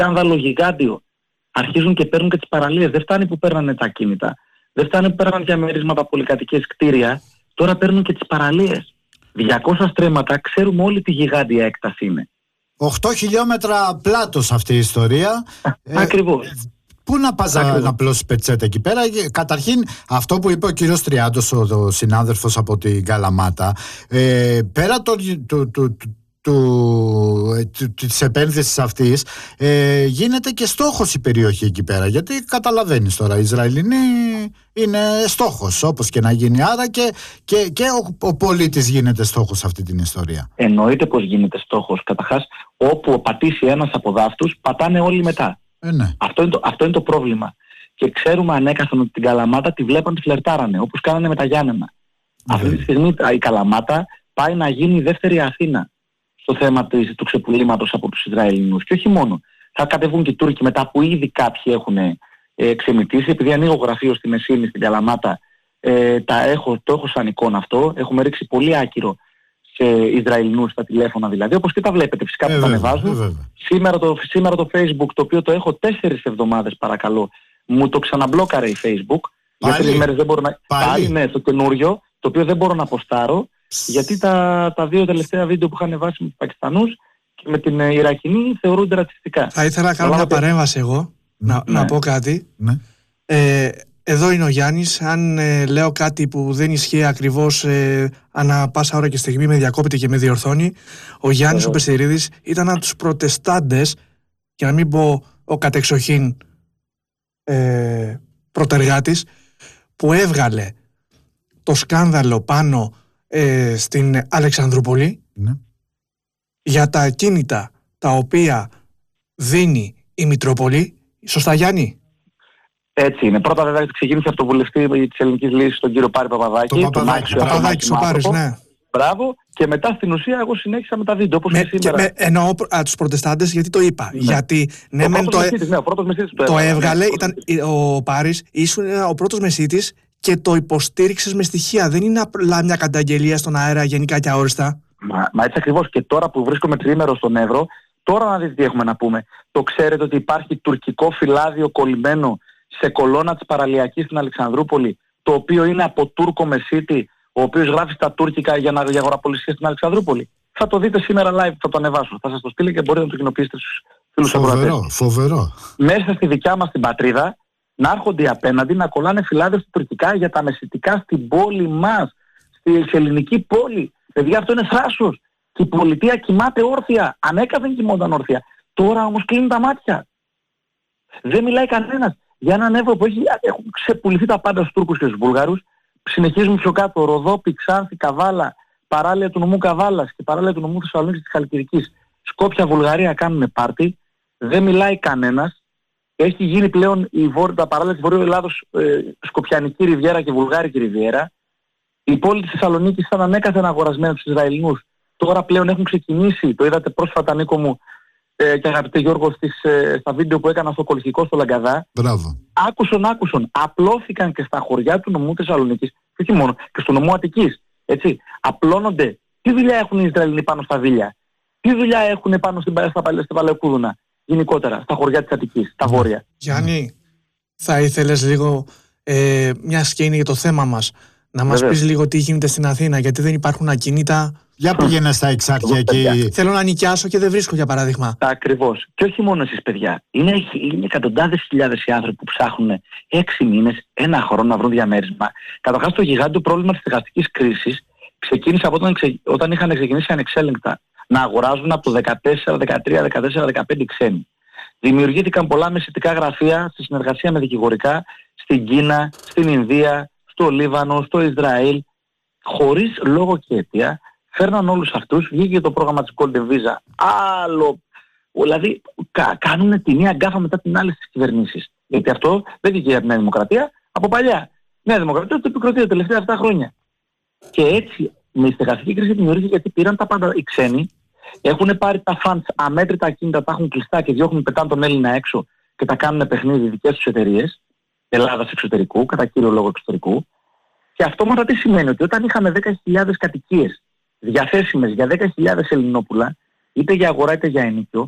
σκάνδαλο γιγάντιο. Αρχίζουν και παίρνουν και τις παραλίες. Δεν φτάνει που παίρνανε τα ακίνητα. Δεν φτάνει που παίρνανε διαμερίσματα, πολυκατοικίες, κτίρια. Τώρα παίρνουν και τις παραλίες. 200 στρέμματα, ξέρουμε όλη τι γιγάντια έκταση είναι. 8 χιλιόμετρα πλάτος αυτή η ιστορία. Ακριβώς. Πού να πας να πλώσεις πετσέτα εκεί πέρα? Καταρχήν, αυτό που είπε ο κύριος Τριάντος, ο συνάδελφος από την Καλαμάτα, πέρα της επένδυσης αυτής, γίνεται και στόχος η περιοχή εκεί πέρα. Γιατί καταλαβαίνεις τώρα, οι Ισραηλινοί είναι στόχος, όπως και να γίνει. Άρα και ο πολίτης γίνεται στόχος σε αυτή την ιστορία. Εννοείται πως γίνεται στόχος. Καταρχάς, όπου πατήσει ένας από δάφτους, πατάνε όλοι μετά. Ναι. Αυτό είναι το πρόβλημα. Και ξέρουμε ανέκαθεν ότι την Καλαμάτα τη βλέπαν, τη φλερτάρανε, όπως κάνανε με τα Γιάννενα. Αυτή τη στιγμή η Καλαμάτα πάει να γίνει η δεύτερη Αθήνα στο θέμα του ξεπουλήματος από τους Ισραηλινούς. Και όχι μόνο. Θα κατεβούν και οι Τούρκοι μετά που ήδη κάποιοι έχουν ξεμητήσει. Επειδή ανοίγω γραφείο στη Μεσίνη, στην Καλαμάτα, το έχω σαν εικόνα αυτό. Έχουμε ρίξει πολύ άκυρο σε Ισραηλινούς στα τηλέφωνα δηλαδή, όπως και τα βλέπετε φυσικά που τα ανεβάζουν. Σήμερα το Facebook, το οποίο το έχω 4 εβδομάδες παρακαλώ, μου το ξαναμπλόκαρε η Facebook. Για 3 μέρες δεν μπορώ να... Πάλι ναι, το καινούριο, το οποίο δεν μπορώ να ποστάρω, γιατί τα 2 τελευταία βίντεο που είχαν ανεβάσει με τους Πακιστανούς και με την Ιρακινή θεωρούνται ρατσιστικά. Θα ήθελα να κάνω μια παρέμβαση εγώ, να πω κάτι. Ναι. Εδώ είναι ο Γιάννης. Αν λέω κάτι που δεν ισχύει ακριβώς, ανά πάσα ώρα και στιγμή με διακόπτει και με διορθώνει. Ο Γιάννης ο Πεστερίδης ήταν από τους προτεστάντες, για να μην πω ο κατεξοχήν πρωτεργάτης, που έβγαλε το σκάνδαλο πάνω στην Αλεξανδρούπολη, ναι, για τα ακίνητα τα οποία δίνει η Μητρόπολη. Σωστά, Γιάννη? Έτσι είναι. Πρώτα βέβαια ξεκίνησε από τον βουλευτή της Ελληνικής Λύσης, τον κύριο Πάρη Παπαδάκη. Παπαδάκη, ο Πάρης, ναι. Μπράβο. Και μετά στην ουσία εγώ συνέχισα με τα βίντεο, όπως και σήμερα. Εννοώ τους προτεστάντες, γιατί το είπα. Ναι. Γιατί το έβγαλε, ήταν ο Πάρης, ήσουν ο πρώτος μεσίτης και το υποστήριξες με στοιχεία. Δεν είναι απλά μια καταγγελία στον αέρα γενικά και αόριστα. Μα έτσι ακριβώς. Και τώρα που βρίσκομαι τριήμερο στον Εύρο, τώρα να δείτε τι έχουμε να πούμε. Το ξέρετε ότι υπάρχει τουρκικό φυλάδιο κολλημένο σε κολόνα της παραλιακής στην Αλεξανδρούπολη, το οποίο είναι από Τούρκο μεσίτη, ο οποίος γράφει στα τουρκικά για αγοραπολισία στην Αλεξανδρούπολη. Θα το δείτε σήμερα live, θα το ανεβάσω. Θα σας το στείλω και μπορείτε να το κοινοποιήσετε στους φίλους ακροατές. Φοβερό. Μέσα στη δικιά μας την πατρίδα, να έρχονται απέναντι να κολλάνε φυλάδες στα τουρκικά για τα μεσητικά στην πόλη μας, στη ελληνική πόλη. Παιδιά, αυτό είναι θράσος. Και η πολιτεία κοιμάται όρθια. Ανέκαθεν κοιμόταν όρθια. Τώρα όμως κλείνουν τα μάτια. Δεν μιλάει κανένας. Για έναν Εύρο που έχουν ξεπουληθεί τα πάντα στους Τούρκους και στους Βούλγαρους, συνεχίζουμε πιο κάτω. Ροδόπη, Ξάνθη, Καβάλα, παράλια του νομού Καβάλας και παράλια του νομού Θεσσαλονίκης της Χαλκιδικής. Σκόπια, Βουλγαρία κάνουν πάρτι. Δεν μιλάει κανένας. Έχει γίνει πλέον τα παράλια της Βορείου Ελλάδος Σκοπιανική Ριβιέρα και Βουλγάρικη Ριβιέρα. Η πόλη της Θεσσαλονίκης ήταν ανέκαθεν αγορασμένη στους Ισραηλινούς. Τώρα πλέον έχουν ξεκινήσει, το είδατε πρόσφατα Νίκο μου και αγαπητέ Γιώργο στα βίντεο που έκανα στο Κολχικό στο Λαγκαδά. Μπράβο. Άκουσον. Απλώθηκαν και στα χωριά του νομού Θεσσαλονίκης, και όχι μόνο, και στο νομό Αττικής. Έτσι. Απλώνονται. Τι δουλειά έχουν οι Ισραηλινοί πάνω στα Δήλια? Τι δουλειά έχουν πάνω στα Παλαιοκούδουνα? Γενικότερα, στα χωριά της Αττικής, τα βόρεια. Γιάννη, θα ήθελες λίγο, μιας και είναι για το θέμα μας, να μας πεις λίγο τι γίνεται στην Αθήνα, γιατί δεν υπάρχουν ακίνητα. Για πήγαινε στα Εξάρχεια εκεί. Θέλω να νοικιάσω και δεν βρίσκω, για παράδειγμα. Ακριβώς. Και όχι μόνο εσείς, παιδιά. Είναι εκατοντάδες χιλιάδες οι άνθρωποι που ψάχνουν 6 μήνες, 1 χρόνο να βρουν διαμέρισμα. Καταρχάς, το γιγάντιο πρόβλημα της στεγαστικής κρίσης ξεκίνησε από όταν είχαν ξεκινήσει ανεξέλεγκτα να αγοράζουν από το 14, 13, 14, 15 ξένοι. Δημιουργήθηκαν πολλά μεσητικά γραφεία στη συνεργασία με δικηγορικά στην Κίνα, στην Ινδία, στο Λίβανο, στο Ισραήλ. Χωρίς λόγο και αιτία, φέρναν όλους αυτούς, βγήκε το πρόγραμμα της Golden Visa. Άλλο, δηλαδή κάνουν τη μία γκάφα μετά την άλλη στις κυβερνήσεις. Γιατί αυτό δεν βγήκε από τη Νέα Δημοκρατία, από παλιά. Νέα Δημοκρατία το επικροτεί τα τελευταία 7 χρόνια. Και έτσι με η στεγαστική κρίση δημιουργήθηκε, γιατί πήραν τα πάντα οι ξένοι, έχουν πάρει τα funds, αμέτρητα ακίνητα, τα έχουν κλειστά και διώχνουν, πετάνε τον Έλληνα έξω και τα κάνουν παιχνίδι δικές τους εταιρείες, Ελλάδας εξωτερικού, κατά κύριο λόγο εξωτερικού. Και αυτόματα τι σημαίνει? Ότι όταν είχαμε 10.000 κατοικίες διαθέσιμες για 10.000 Ελληνόπουλα, είτε για αγορά είτε για ενοίκιο,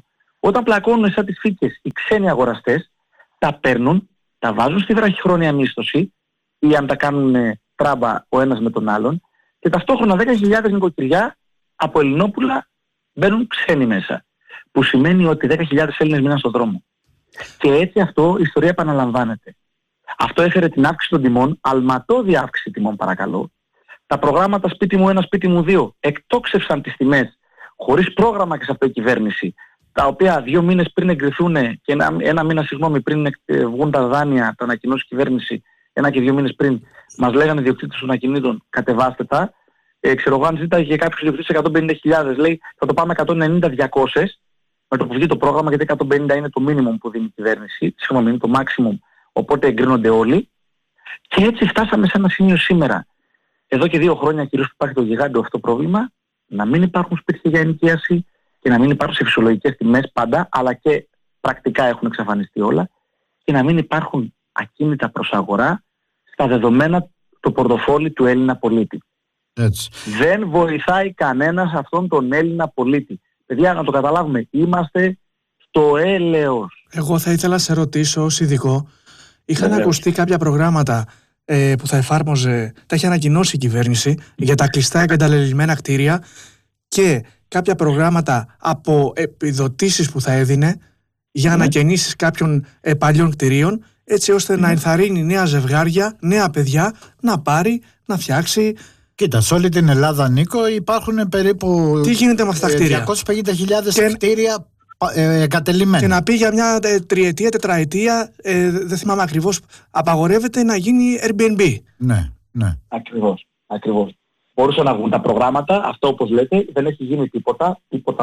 Όταν πλακώνουν σαν τις φύκες οι ξένοι αγοραστές, τα παίρνουν, τα βάζουν στη βραχυχρόνια μίσθωση ή αν τα κάνουν τράμπα ο ένας με τον άλλον, και ταυτόχρονα 10.000 νοικοκυριά από Ελληνόπουλα μπαίνουν ξένοι μέσα. Που σημαίνει ότι 10.000 Έλληνες μείναν στον δρόμο. Και έτσι αυτό η ιστορία επαναλαμβάνεται. Αυτό έφερε την αύξηση των τιμών, αλματώδη αύξηση τιμών παρακαλώ. Τα προγράμματα σπίτι μου 1, σπίτι μου 2 εκτόξευσαν τις τιμές χωρίς πρόγραμμα και σε αυτό η κυβέρνηση, τα οποία 2 μήνες πριν εγκριθούν και ένα μήνα πριν βγουν τα δάνεια, τα ανακοινώσει η κυβέρνηση, 1 και 2 μήνες πριν, μας λέγανε οι ιδιοκτήτες των ακινήτων, κατεβάστε τα. Ξέρω εγώ, αν ζήταγε κάποιος ιδιοκτήτης 150.000, λέει θα το πάμε 190-200, με το που βγει το πρόγραμμα, γιατί 150 είναι το minimum που δίνει η κυβέρνηση, συγγνώμη, είναι το maximum, οπότε εγκρίνονται όλοι. Και έτσι φτάσαμε σε ένα σημείο σήμερα. Εδώ και 2 χρόνια κυρίως που υπάρχει το γιγάντιο αυτό πρόβλημα, να μην υπάρχουν σπίτια για ενοικίαση και να μην υπάρχουν σε φυσιολογικές τιμές πάντα, αλλά και πρακτικά έχουν εξαφανιστεί όλα, και να μην υπάρχουν ακίνητα προς αγορά στα δεδομένα το πορτοφόλι του Έλληνα πολίτη. Έτσι. Δεν βοηθάει κανένας αυτόν τον Έλληνα πολίτη. Παιδιά, να το καταλάβουμε, είμαστε στο έλεος. Εγώ θα ήθελα να σε ρωτήσω ως ειδικό. Είχαν ακουστεί κάποια προγράμματα που θα εφάρμοζε, τα έχει ανακοινώσει η κυβέρνηση για τα κλειστά εγκαταλελειμμένα κτίρια και κάποια προγράμματα από επιδοτήσεις που θα έδινε για ανακαινήσεις κάποιων παλιών κτιρίων, έτσι ώστε να ενθαρρύνει νέα ζευγάρια, νέα παιδιά να πάρει, να φτιάξει. Κοίτα, σε όλη την Ελλάδα, Νίκο, υπάρχουν περίπου. Τι γίνεται με αυτά τα κτίρια? 250.000 κτίρια εγκατελειμμένα. Και να πει για μια τριετία, τετραετία, δεν θυμάμαι ακριβώς, απαγορεύεται να γίνει Airbnb. Ναι, ναι. Ακριβώς. Μπορούσαν να βγουν τα προγράμματα, αυτό όπως λέτε, δεν έχει γίνει τίποτα.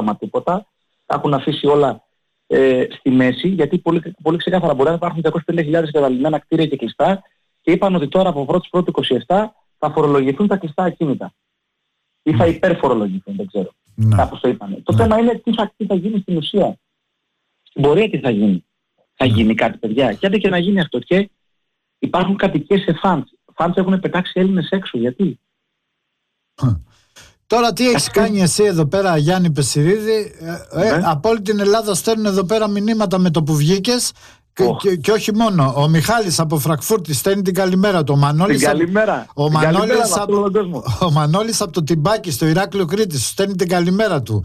Τα έχουν αφήσει όλα στη μέση, γιατί πολύ ξεκάθαρα μπορεί να υπάρχουν 250.000 εγκαταλειμμένα κτίρια και κλειστά, και είπαν ότι τώρα από 1η-1η-27 θα φορολογηθούν τα κλειστά ακίνητα. Ή θα υπερφορολογηθούν, δεν ξέρω. Κάπως το είπανε. Το θέμα είναι τι θα γίνει στην ουσία. Στην πορεία τι θα γίνει. Θα γίνει κάτι, παιδιά. Και άντε και να γίνει αυτό. Και υπάρχουν κατοικίες σε φαντς. Φαντς έχουν πετάξει Έλληνες έξω. Γιατί? Τώρα τι έχεις κάνει εσύ εδώ πέρα, Γιάννη Πεσσυρίδη? Από όλη την Ελλάδα στέλνουν εδώ πέρα μηνύματα με το που βγήκες. Και όχι μόνο. Ο Μιχάλης από Φραγκφούρτη στέλνει την καλημέρα του. Ο Μανώλης από το Τιμπάκι στο Ηράκλειο Κρήτης στέλνει την καλημέρα του.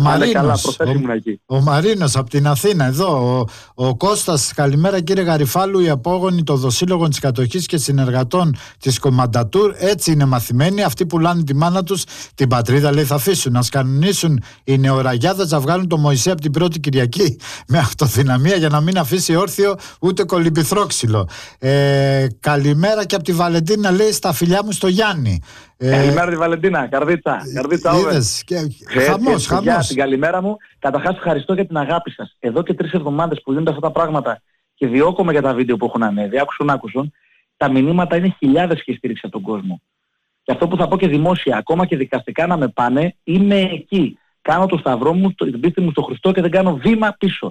Ο Μαρίνος από την Αθήνα εδώ. Ο Κώστας, καλημέρα κύριε Γαριφάλου. Οι απόγονοι των δοσύλλογων της κατοχής και συνεργατών της Κομμαντατούρ έτσι είναι μαθημένοι. Αυτοί που πουλάνε τη μάνα τους, την πατρίδα, λέει, θα αφήσουν να σκανονίσουν οι νεοραγιάδες να βγάλουν το Μωυσή από την πρώτη Κυριακή με αυτοδυναμία για να μην αφήσει όρθιο ούτε κολυμπηθρόξυλο. Καλημέρα και από τη Βαλεντίνα, λέει, στα φιλιά μου στο Γιάννη. Καλημέρα τη Βαλεντίνα, καρδίτσα χαμός. Την καλημέρα μου. Καταρχάς ευχαριστώ για την αγάπη σας. Εδώ και 3 εβδομάδες που γίνονται αυτά τα πράγματα και διώκομαι για τα βίντεο που έχουν ανέβει, άκουσον, τα μηνύματα είναι χιλιάδες και στήριξη από τον κόσμο. Και αυτό που θα πω και δημόσια, ακόμα και δικαστικά να με πάνε, είμαι εκεί. Κάνω το σταυρό μου, την πίστη μου στο Χριστό και δεν κάνω βήμα πίσω.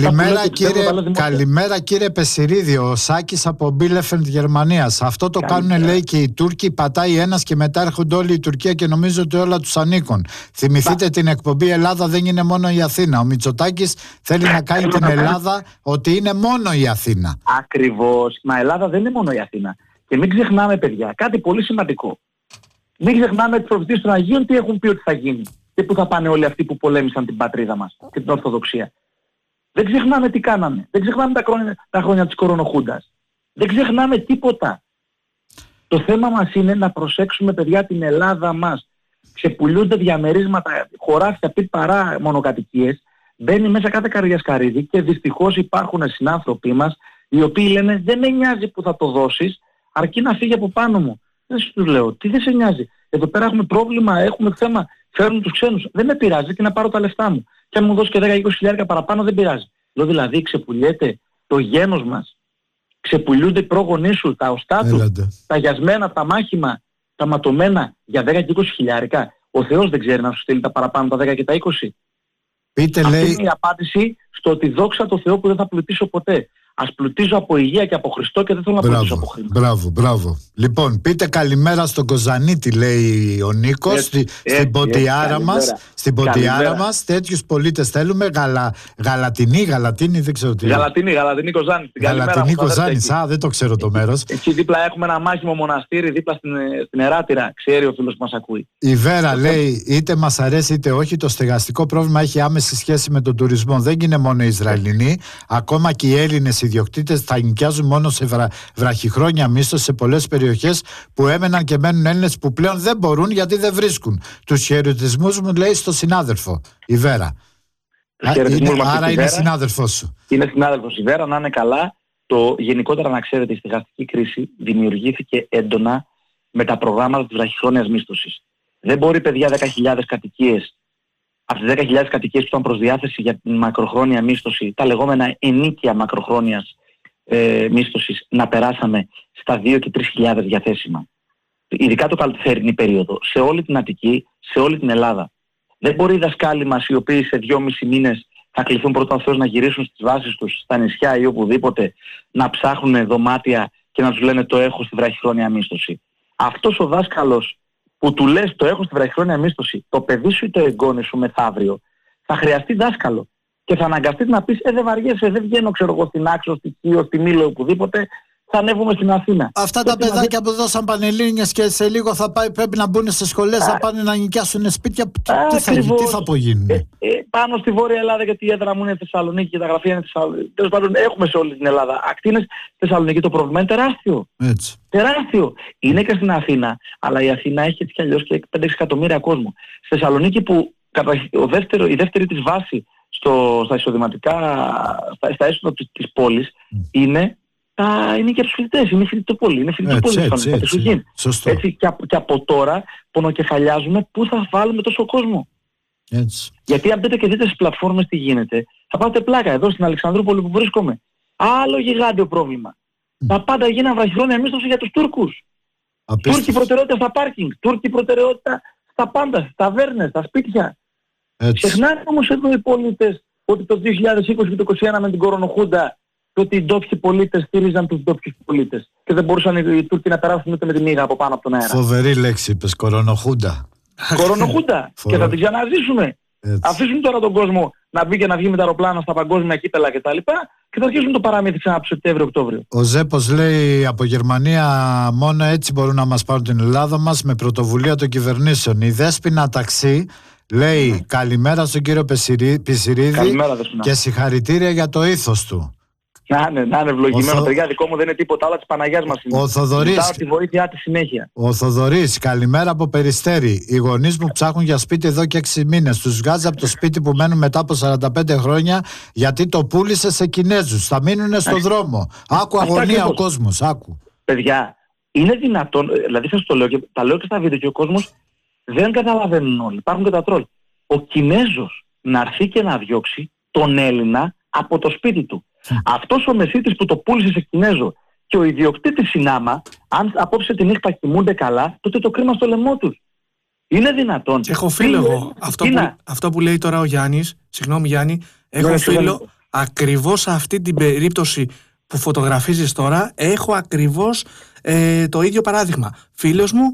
Καλημέρα κύριε Πεσσυρίδη, ο Σάκης από Μπίλεφελντ Γερμανίας. Αυτό το κάνουν, λέει, και οι Τούρκοι. Πατάει ένας και μετά έρχονται όλοι η Τουρκία και νομίζω ότι όλα τους ανήκουν. Θυμηθείτε την εκπομπή Ελλάδα δεν είναι μόνο η Αθήνα. Ο Μητσοτάκης θέλει να κάνει την Ελλάδα ότι είναι μόνο η Αθήνα. Ακριβώς. Μα Ελλάδα δεν είναι μόνο η Αθήνα. Και μην ξεχνάμε, παιδιά, κάτι πολύ σημαντικό. Μην ξεχνάμε τις προφητείες των Αγίων τι έχουν πει ότι θα γίνει. Και πού θα πάνε όλοι αυτοί που πολέμησαν την πατρίδα μας και την Ορθοδοξία. Δεν ξεχνάμε τι κάναμε. Δεν ξεχνάμε τα χρόνια της κορονοχούντας. Δεν ξεχνάμε τίποτα. Το θέμα μας είναι να προσέξουμε, παιδιά, την Ελλάδα μας. Ξεπουλούνται διαμερίσματα, χωράφια, παρά μονοκατοικίες. Μπαίνει μέσα κάθε καρδιασκαρίδι και δυστυχώς υπάρχουν συνάνθρωποι μας οι οποίοι λένε δεν με νοιάζει που θα το δώσεις, αρκεί να φύγει από πάνω μου. Δεν σου λέω, τι δεν σε νοιάζει. Εδώ πέρα έχουμε πρόβλημα, έχουμε θέμα. Φέρνουν τους ξένους. Δεν με πειράζει και να πάρω τα λεφτά μου. Και αν μου δώσει και 10-20 παραπάνω δεν πειράζει. Λέω δηλαδή ξεπουλιέται το γένος μας. Ξεπουλούνται οι πρόγονείς σου, τα οστά του, τα γιασμένα, τα μάχημα, τα ματωμένα για 10-20 Ο Θεός δεν ξέρει να σου στείλει τα παραπάνω, τα 10 και τα 20. Αυτή είναι η απάντηση στο ότι δόξα τω Θεώ που δεν θα πλουτίσω ποτέ. Ας πλουτίζω από υγεία και από Χριστό και δεν θέλω να πλουτίζω από χρήμα. Μπράβο. Λοιπόν, πείτε καλημέρα στον Κοζανίτη, λέει ο Νίκος, στην ποτιάρα μας. Στην ποτιάρα μας. Τέτοιους πολίτες θέλουμε. Γαλατινή, δεν ξέρω τι. Γαλατινή Κοζάνη. Γαλατινή Κοζάνη, δεν το ξέρω το μέρος. Εκεί δίπλα έχουμε ένα μάχημο μοναστήρι, δίπλα στην Εράτηρα. Ξέρει ο φίλος που μας ακούει. Η Βέρα λέει, είτε μας αρέσει είτε όχι, το στεγαστικό πρόβλημα έχει άμεση σχέση με τον τουρισμό. Δεν είναι μόνο οι Ισραηλινοί. Ακόμα και οι Έλληνες ιδιοκτήτες θα νοικιάζουν μόνο σε βραχυχρόνια μίσθωση σε πολλές περιοχές που έμεναν και μένουν Έλληνες που πλέον δεν μπορούν γιατί δεν βρίσκουν. Τους χαιρετισμούς μου, λέει, στο συνάδελφο η Βέρα. Άρα είναι συνάδελφός σου. Είναι συνάδελφος η Βέρα, να είναι καλά. Γενικότερα, να ξέρετε, η στεγαστική κρίση δημιουργήθηκε έντονα με τα προγράμματα της βραχυχρόνιας μίσθωσης. Δεν μπορεί, παιδιά, 10.000 κατοικίες, από τις 10.000 κατοικίες που ήταν προς διάθεση για την μακροχρόνια μίσθωση, τα λεγόμενα ενίκια μακροχρόνιας μίσθωσης, να περάσαμε στα 2 και 3.000 διαθέσιμα. Ειδικά το καλοκαιρινή περίοδο, σε όλη την Αττική, σε όλη την Ελλάδα. Δεν μπορεί οι δασκάλοι μας, οι οποίοι σε 2,5 μήνες θα κληθούν πρώτα ο Θεός να γυρίσουν στις βάσεις τους, στα νησιά ή οπουδήποτε, να ψάχνουν δωμάτια και να τους λένε το έχω στη βραχυχρόνια μίσθωση. Αυτός ο δάσκαλος που του λες το έχω στη βραχυχρόνια μίσθωση, το παιδί σου ή το εγγόνι σου μεθαύριο, θα χρειαστεί δάσκαλο. Και θα αναγκαστείς να πεις, δεν βαριέσαι, δεν βγαίνω, ξέρω εγώ, στην Άξο, στη Κίο, στη Μήλο, οπουδήποτε, θα ανέβουμε στην Αθήνα. Αυτά τα παιδάκια που δώσαν πανελλήνιες και σε λίγο πρέπει να μπουν σε σχολές, θα πάνε να νοικιάσουν σπίτια. Τι θα απογίνουν. Πάνω στη Βόρεια Ελλάδα, γιατί η έδρα μου είναι Θεσσαλονίκη και τα γραφεία είναι Θεσσαλονίκη. Τέλος πάντων, έχουμε σε όλη την Ελλάδα ακτίνες. Θεσσαλονίκη το πρόβλημα είναι τεράστιο. Έτσι. Τεράστιο. Είναι και στην Αθήνα, αλλά η Αθήνα έχει έτσι κι αλλιώς και 5-6 εκατομμύρια κόσμο. Στη Θεσσαλονίκη, που η δεύτερη της βάση στα εισοδηματικά, στα έσοδα της πόλης, είναι και τους φοιτητές, είναι φοιτητοπόλη, είναι φοιτητοπόλη. Έτσι, και από τώρα πονοκεφαλιάζουμε πού θα βάλουμε τόσο κόσμο. Έτσι. Γιατί αν μπείτε και δείτε στις πλατφόρμες τι γίνεται, θα πάτε πλάκα. Εδώ στην Αλεξανδρούπολη που βρίσκομαι, άλλο γιγάντιο πρόβλημα. Τα πάντα γίνανε βραχυχρόνια μίσθωση για τους Τούρκους. Τούρκοι προτεραιότητα στα πάρκινγκ, Τούρκοι προτεραιότητα στα πάντα, στις ταβέρνες, στα σπίτια. Ξεχνάνε όμως εδώ οι πολίτες ότι το 2020 και το 2021 με την κορονοχούντα, ότι οι ντόπιοι πολίτες στήριζαν τους ντόπιους πολίτες και δεν μπορούσαν οι Τούρκοι να περάσουν ούτε με την μύγα από πάνω από τον αέρα. Φοβερή λέξη είπες, κορονοχούντα. Κορονοχούντα. Και θα την ξαναζήσουμε. Αφήσουν τώρα τον κόσμο να μπει και να βγει με τα αεροπλάνα στα παγκόσμια κύπελα κτλ. Και θα αρχίσουν το παραμύθι ξανά από Σεπτέμβριο-Οκτώβριο. Ο Ζέπος λέει από Γερμανία, μόνο έτσι μπορούν να μας πάρουν την Ελλάδα μας, με πρωτοβουλία των κυβερνήσεων. Η Δέσποινα Ταξί λέει καλημέρα στον κύριο Πισιρίδη και συγχαρητήρια για το ήθος του. Να είναι ευλογημένο, παιδιά, δικό μου δεν είναι τίποτα άλλο, της Παναγιάς μας είναι. Ο Θοδωρής, ζητάω τη βοήθειά της συνέχεια. Ο Θοδωρής, καλημέρα από Περιστέρι. Οι γονείς μου ψάχνουν για σπίτι εδώ και 6 μήνες. Τους βγάζει από το σπίτι που μένουν μετά από 45 χρόνια, γιατί το πούλησε σε Κινέζους. Θα μείνουν στο δρόμο. Άκου αγωνία ο κόσμος, άκου. Παιδιά, είναι δυνατόν, δηλαδή σας το λέω και τα λέω και στα βίντεο και ο κόσμος δεν καταλαβαίνουν όλοι. Υπάρχουν και τα τρόλ. Ο Κινέζος να έρθει και να διώξει τον Έλληνα από το σπίτι του. Αυτός ο μεσίτης που το πούλησε σε Κινέζο και ο ιδιοκτήτης συνάμα, αν απόψε τη νύχτα κοιμούνται καλά, τότε το κρίμα στο λαιμό τους. Είναι δυνατόν. Έχω φίλο εγώ. Αυτό που λέει τώρα ο Γιάννης, συγγνώμη Γιάννη, έχω φίλο ακριβώς αυτή την περίπτωση που φωτογραφίζεις τώρα, έχω ακριβώς το ίδιο παράδειγμα. Φίλος μου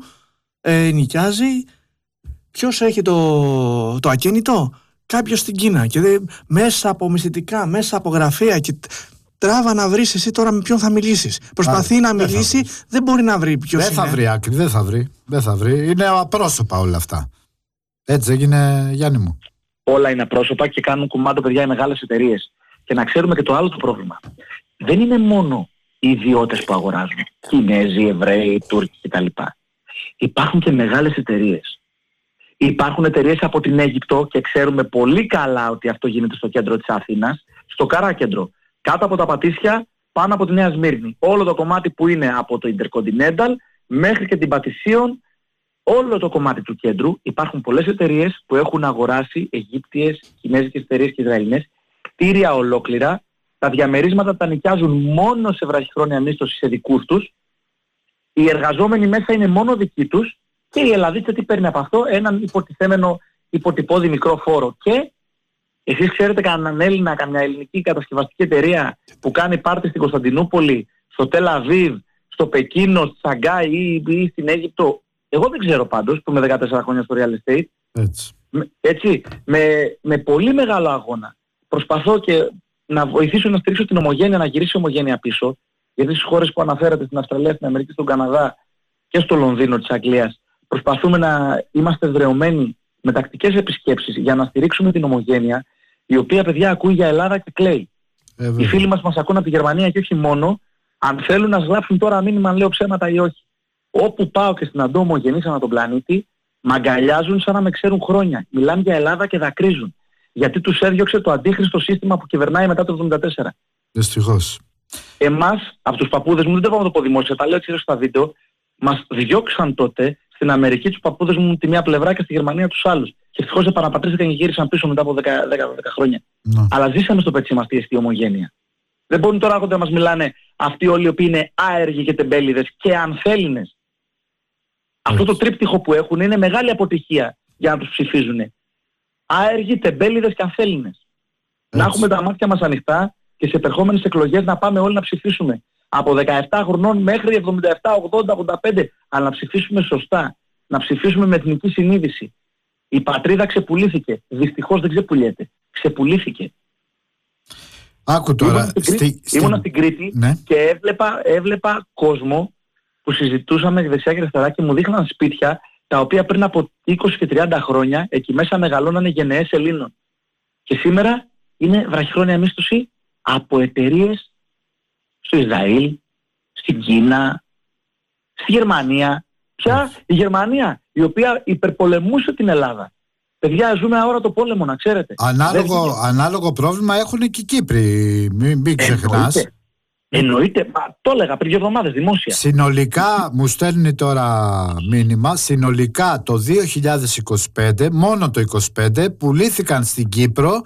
νοικιάζει, ποιος έχει το ακίνητο? Κάποιος στην Κίνα και μέσα από μυστικά, μέσα από γραφεία και τράβα να βρεις εσύ τώρα με ποιον θα μιλήσεις. Προσπαθεί να μιλήσει, δεν μπορεί να βρει ποιος είναι. Δεν θα βρει άκρη, δεν θα βρει. Είναι απρόσωπα όλα αυτά. Έτσι έγινε, Γιάννη μου. Όλα είναι απρόσωπα και κάνουν κουμάντο, παιδιά, οι μεγάλες εταιρείες. Και να ξέρουμε και το άλλο το πρόβλημα. Δεν είναι μόνο οι ιδιώτες που αγοράζουν. Κινέζοι, Εβραίοι, Τούρκοι κτλ. Υπάρχουν και μεγάλες εταιρείες. Υπάρχουν εταιρείες από την Αίγυπτο και ξέρουμε πολύ καλά ότι αυτό γίνεται στο κέντρο της Αθήνας, στο Καράκεντρο, κάτω από τα Πατήσια, πάνω από τη Νέα Σμύρνη. Όλο το κομμάτι που είναι από το Intercontinental μέχρι και την Πατησίων, όλο το κομμάτι του κέντρου, υπάρχουν πολλές εταιρείες που έχουν αγοράσει Αιγύπτιες, Κινέζικες εταιρείες και Ισραηλινές, κτίρια ολόκληρα, τα διαμερίσματα τα νοικιάζουν μόνο σε βραχυχρόνια μίσθωση σε δικούς τους, οι εργαζόμενοι μέσα είναι μόνο δικοί τους. Και η Ελλαδίτσα τι παίρνει από αυτό? Έναν υποτιθέμενο υποτυπώδη μικρό φόρο. Και εσείς ξέρετε κανέναν Έλληνα, καμιά ελληνική κατασκευαστική εταιρεία που κάνει πάρτι στην Κωνσταντινούπολη, στο Τελ Αβίβ, στο Πεκίνο, στη Σαγκάη ή στην Αίγυπτο. Εγώ δεν ξέρω πάντως, που είμαι 14 χρόνια στο real estate. Έτσι, με πολύ μεγάλο αγώνα. Προσπαθώ και να βοηθήσω να στηρίξω την ομογένεια, να γυρίσει η ομογένεια πίσω. Γιατί στις χώρες που αναφέρατε, στην Αυστραλία, στην Αμερική, στον Καναδά και στο Λονδίνο της Αγγλίας, προσπαθούμε να είμαστε εδραιωμένοι με τακτικές επισκέψεις για να στηρίξουμε την ομογένεια, η οποία, παιδιά, ακούει για Ελλάδα και κλαίει. Οι φίλοι μας ακούν από τη Γερμανία και όχι μόνο. Αν θέλουν να γράψουν τώρα μήνυμα αν λέω ψέματα ή όχι. Όπου πάω και συναντώ ομογενείς ανά τον πλανήτη, μ' αγκαλιάζουν σαν να με ξέρουν χρόνια. Μιλάνε για Ελλάδα και δακρύζουν. Γιατί τους έδιωξε το αντίχριστο σύστημα που κυβερνάει μετά το 1974. Δυστυχώς. Εμάς, από τους παππούδες μου, δεν πάω να το πω δημόσια, τα λέω έτσι στα βίντεο, μας διώξαν τότε στην Αμερική τους παππούδες μου τη μία πλευρά και στη Γερμανία τους άλλους. Και ευτυχώς επαναπατρίστηκαν και γύρισαν πίσω μετά από 10 χρόνια. Αλλά ζήσαμε στο πετσί μας τη ομογένεια. Δεν μπορούν τώρα να μας μιλάνε αυτοί όλοι οι οποίοι είναι άεργοι και τεμπέληδες και ανθέληνες. Αυτό το τρίπτυχο που έχουν είναι μεγάλη αποτυχία για να τους ψηφίζουν. Άεργοι, τεμπέληδες και ανθέληνες. Να έχουμε τα μάτια μας ανοιχτά και σε επερχόμενες εκλογές να πάμε όλοι να ψηφίσουμε. Από 17 χρονών μέχρι 77, 80, 85. Αλλά να ψηφίσουμε σωστά. Να ψηφίσουμε με εθνική συνείδηση. Η πατρίδα ξεπουλήθηκε. Δυστυχώς δεν ξεπουλιέται. Ξεπουλήθηκε. Άκου τώρα. Ήμουνα στην Κρήτη και έβλεπα κόσμο που συζητούσαμε δεξιά και αριστερά και μου δείχναν σπίτια τα οποία πριν από 20 και 30 χρόνια εκεί μέσα μεγαλώνανε γενναίες Ελλήνων. Και σήμερα είναι βραχυχρόνια μίσθωση από εταιρείες στο Ισραήλ, στην Κίνα, στη Γερμανία. Πια η Γερμανία, η οποία υπερπολεμούσε την Ελλάδα. Παιδιά, ζούμε αόρατο πόλεμο, να ξέρετε. Ανάλογο πρόβλημα έχουν και οι Κύπροι, μην ξεχνάς. Εννοείται, το έλεγα πριν 2 εβδομάδες δημόσια. Συνολικά, μου στέλνει τώρα μήνυμα, συνολικά το 2025, μόνο το 2025, πουλήθηκαν στην Κύπρο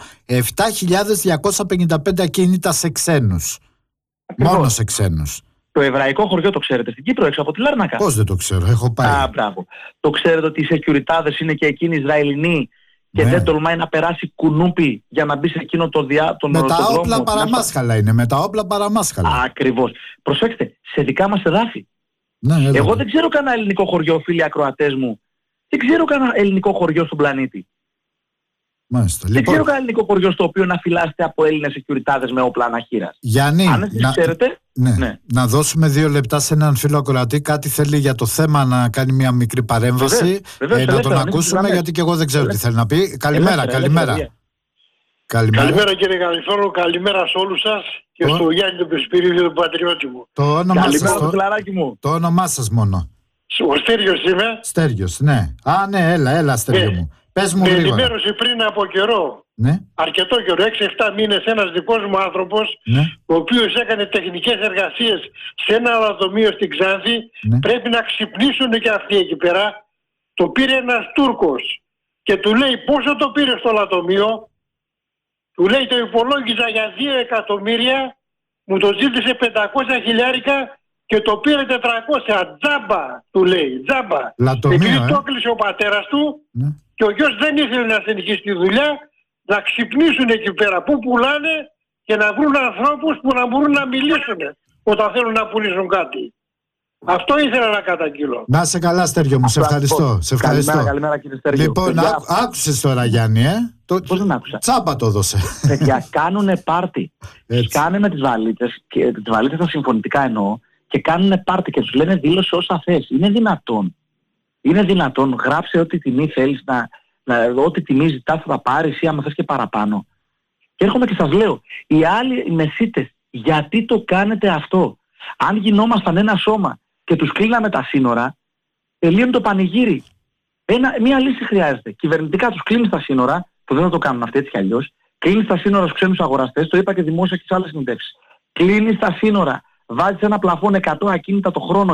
7.255 ακίνητα σε ξένους. Μόνο σε ξένους. Το εβραϊκό χωριό το ξέρετε στην Κύπρο, έξω από τη Λάρνακα? Πώς δεν το ξέρω, έχω πάει. Μπράβο. Το ξέρετε ότι οι σεκιουριτάδες είναι και εκείνοι Ισραηλινοί και δεν τολμάει να περάσει κουνούπι για να μπει σε εκείνο το με τα όπλα παραμάσχαλα είναι, με τα όπλα παραμάσχαλα. Ακριβώς. Προσέξτε, σε δικά μας εδάφη. Εγώ δεν ξέρω κανένα ελληνικό χωριό, φίλοι ακροατές μου. Δεν ξέρω κανένα ελληνικό χωριό στον πλανήτη. Μάλιστα. Δεν ξέρω κανένα ελληνικό χωριό στο οποίο να φυλάσσεται από Έλληνες σεκιουριτάδες με όπλα αναχείρας. Γιάννη, αν εσείς ξέρετε. Να δώσουμε 2 λεπτά σε έναν φίλο ακροατή. Κάτι θέλει για το θέμα να κάνει μια μικρή παρέμβαση. Να τον ακούσουμε, γιατί και εγώ δεν ξέρω τι θέλει να πει. Καλημέρα. Καλημέρα κύριε Καλυφόρο, καλημέρα σε όλους σας και στο Γιάννη τον Πεσπυρίδη, τον πατριώτη μου. Το όνομά σας μόνο. Ο Στέργιος είμαι. Στέργιος, ναι. Ναι, έλα Στέργιο μου. Πες μου με γρήγορα. ενημέρωσε πριν από καιρό, αρκετό καιρό, 6-7 μήνες, ένας δικός μου άνθρωπος, ο οποίος έκανε τεχνικές εργασίες σε ένα λατομείο στην Ξάνθη, πρέπει να ξυπνήσουν και αυτοί εκεί πέρα. Το πήρε ένας Τούρκος και του λέει πόσο το πήρε στο λατομείο. Του λέει το υπολόγιζα για 2 εκατομμύρια, μου το ζήτησε 500 χιλιάρικα και το πήρε 400, τζάμπα, του λέει, τζάμπα. Επειδή το έκλεισε ο πατέρας του και ο γιος δεν ήθελε να συνεχίσει τη δουλειά, να ξυπνήσουν εκεί πέρα που πουλάνε και να βρουν ανθρώπους που να μπορούν να μιλήσουν όταν θέλουν να πουλήσουν κάτι. Αυτό ήθελα να καταγγείλω. Να σε καλά Στέργιο μου, σε ευχαριστώ. Καλημέρα κύριε Στέργιο. Λοιπόν, άκουσες τώρα Γιάννη, Πώς δεν άκουσα? Τσάμπα το έδωσε. Παιδιά, κάνουνε πάρτι. Τους κάνουμε τις βαλίτσες, και τις βαλίτσες τα συμφωνητικά εννοώ, και κάνουνε πάρτι και τους λένε δήλωσε όσα θες. Είναι δυνατόν, γράψε ό,τι τιμή θέλεις, ό,τι τιμή ζητάς θα πάρεις ή άμα θες και παραπάνω. Και έρχομαι και σας λέω, οι άλλοι οι μεσίτες, γιατί το κάνετε αυτό? Αν γινόμασταν ένα σώμα και τους κλείναμε τα σύνορα, τελείωνε το πανηγύρι. Μία λύση χρειάζεται. Κυβερνητικά τους κλείνεις τα σύνορα, που δεν θα το κάνουν αυτοί έτσι κι αλλιώς. Κλείνεις τα σύνορα στους ξένους αγοραστές, το είπα και δημόσια και σε άλλες συνεντεύξεις. Κλείνεις τα σύνορα, βάζεις ένα πλαφόν 100 ακίνητα το χρόνο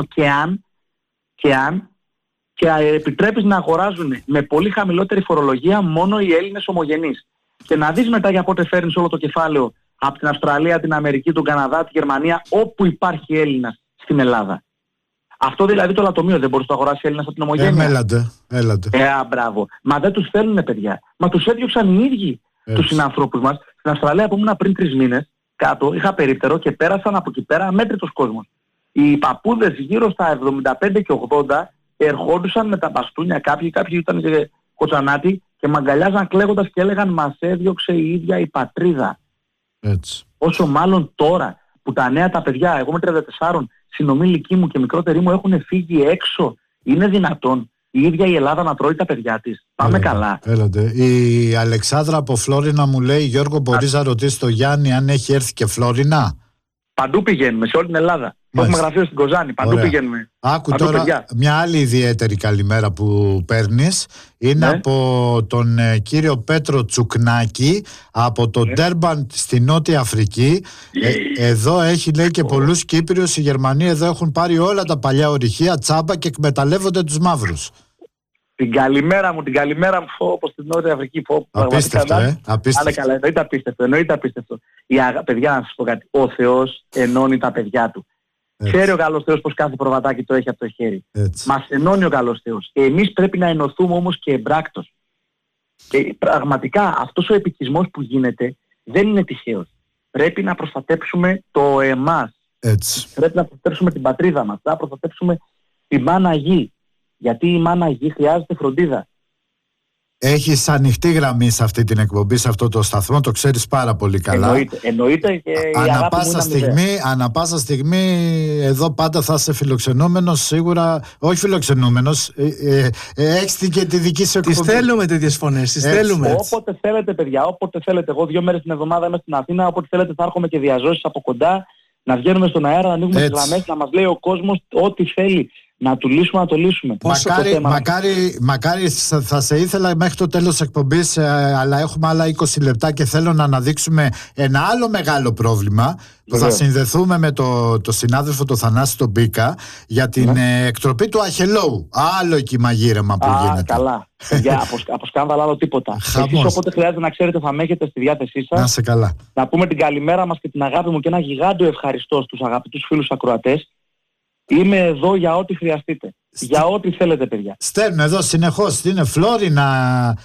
και επιτρέπεις να αγοράζουν με πολύ χαμηλότερη φορολογία μόνο οι Έλληνες ομογενείς. Και να δεις μετά για πότε φέρνεις όλο το κεφάλαιο από την Αυστραλία, την Αμερική, τον Καναδά, τη Γερμανία, όπου υπάρχει Έλληνας στην Ελλάδα. Αυτό δηλαδή το λατομείο δεν μπορείς να το αγοράσει Έλληνας από την ομογένεια. Έλατε. Μπράβο. Μα δεν τους θέλουνε παιδιά. Μα τους έδιωξαν οι ίδιοι τους συνανθρώπους μας. Στην Αυστραλία που ήμουν πριν 3 μήνες, κάτω, είχα περίπτερο και πέρασαν από εκεί πέρα αμέτρητος κόσμος. Οι παππούδες γύρω στα 75 και 80 ερχόντουσαν με τα μπαστούνια, κάποιοι ήταν και κοτσανάτοι και μ' αγκαλιάζαν κλαίγοντας και έλεγαν «Μας έδιωξε η ίδια η πατρίδα». Έτσι. Όσο μάλλον τώρα που τα νέα τα παιδιά, εγώ με 34, συνομήλικοί μου και μικρότεροι μου έχουν φύγει έξω, είναι δυνατόν η ίδια η Ελλάδα να τρώει τα παιδιά της? Πάμε καλά. Έλατε. Η Αλεξάνδρα από Φλόρινα μου λέει, Γιώργο, μπορείς να ρωτήσεις τον Γιάννη αν έχει έρθει και Φλόρινα? Παντού πηγαίνουμε, σε όλη την Ελλάδα. Έχουμε γραφείο στην Κοζάνη, παντού πηγαίνουμε. Άκου παντού τώρα παιδιά. Μια άλλη ιδιαίτερη καλημέρα που παίρνεις είναι από τον κύριο Πέτρο Τσουκνάκη από το Ντέρμπαν στη Νότια Αφρική. Εδώ έχει, λέει, και πολλούς Κύπριους. Οι Γερμανοί εδώ έχουν πάρει όλα τα παλιά ορυχεία τσάμπα και εκμεταλλεύονται τους μαύρους. Την καλημέρα μου όπως στην Νότια Αφρική. Απίστευτο, απίστευτο. Καλά, εννοείται απίστευτο. Παιδιά, να σας πω κάτι. Ο Θεός ενώνει τα παιδιά του. Έτσι. Ξέρει ο καλός Θεός πως κάθε προβατάκι το έχει από το χέρι. Έτσι. Μας ενώνει ο καλός Θεός. Εμείς πρέπει να ενωθούμε όμως και εμπράκτος. Και πραγματικά αυτός ο επικισμός που γίνεται δεν είναι τυχαίος. Πρέπει να προστατέψουμε το εμάς. Έτσι. Πρέπει να προστατέψουμε την πατρίδα μας. Να προστατέψουμε τη μάνα γη. Γιατί η μάνα γη χρειάζεται φροντίδα. Έχεις ανοιχτή γραμμή σε αυτή την εκπομπή, σε αυτό το σταθμό, το ξέρεις πάρα πολύ καλά. Εννοείται και ανά πάσα στιγμή εδώ πάντα θα είσαι φιλοξενούμενος, σίγουρα, όχι φιλοξενούμενος, έχεις και τη δική σου εκπομπή. Τις θέλουμε τέτοιες φωνές, τις θέλουμε. Όποτε θέλετε παιδιά, όποτε θέλετε. Εγώ 2 μέρες την εβδομάδα είμαι στην Αθήνα, όποτε θέλετε θα έρχομαι και διαζώσεις από κοντά, να βγαίνουμε στον αέρα, να ανοίγουμε τις γραμμές, να μας λέει ο κόσμος ό,τι θέλει. Να του λύσουμε, να το λύσουμε. Μακάρι θα σε ήθελα μέχρι το τέλος της εκπομπής, αλλά έχουμε άλλα 20 λεπτά και θέλω να αναδείξουμε ένα άλλο μεγάλο πρόβλημα που θα συνδεθούμε με το συνάδελφο το Θανάση τον Μπίκα για την εκτροπή του Αχελόου. Άλλο εκεί μαγείρεμα που γίνεται. Καλά. Από σκάνδαλα άλλο τίποτα. Εσείς όποτε χρειάζεται να ξέρετε θα με έχετε στη διάθεσή σας. Να σε καλά. Να πούμε την καλημέρα μας και την αγάπη μου και ένα γιγάντιο ευχαριστώ στους αγαπητούς φίλους ακροατές. Είμαι εδώ για ό,τι χρειαστείτε. Για ό,τι θέλετε, παιδιά. Στέλνουν εδώ συνεχώς. Είναι Φλόρινα.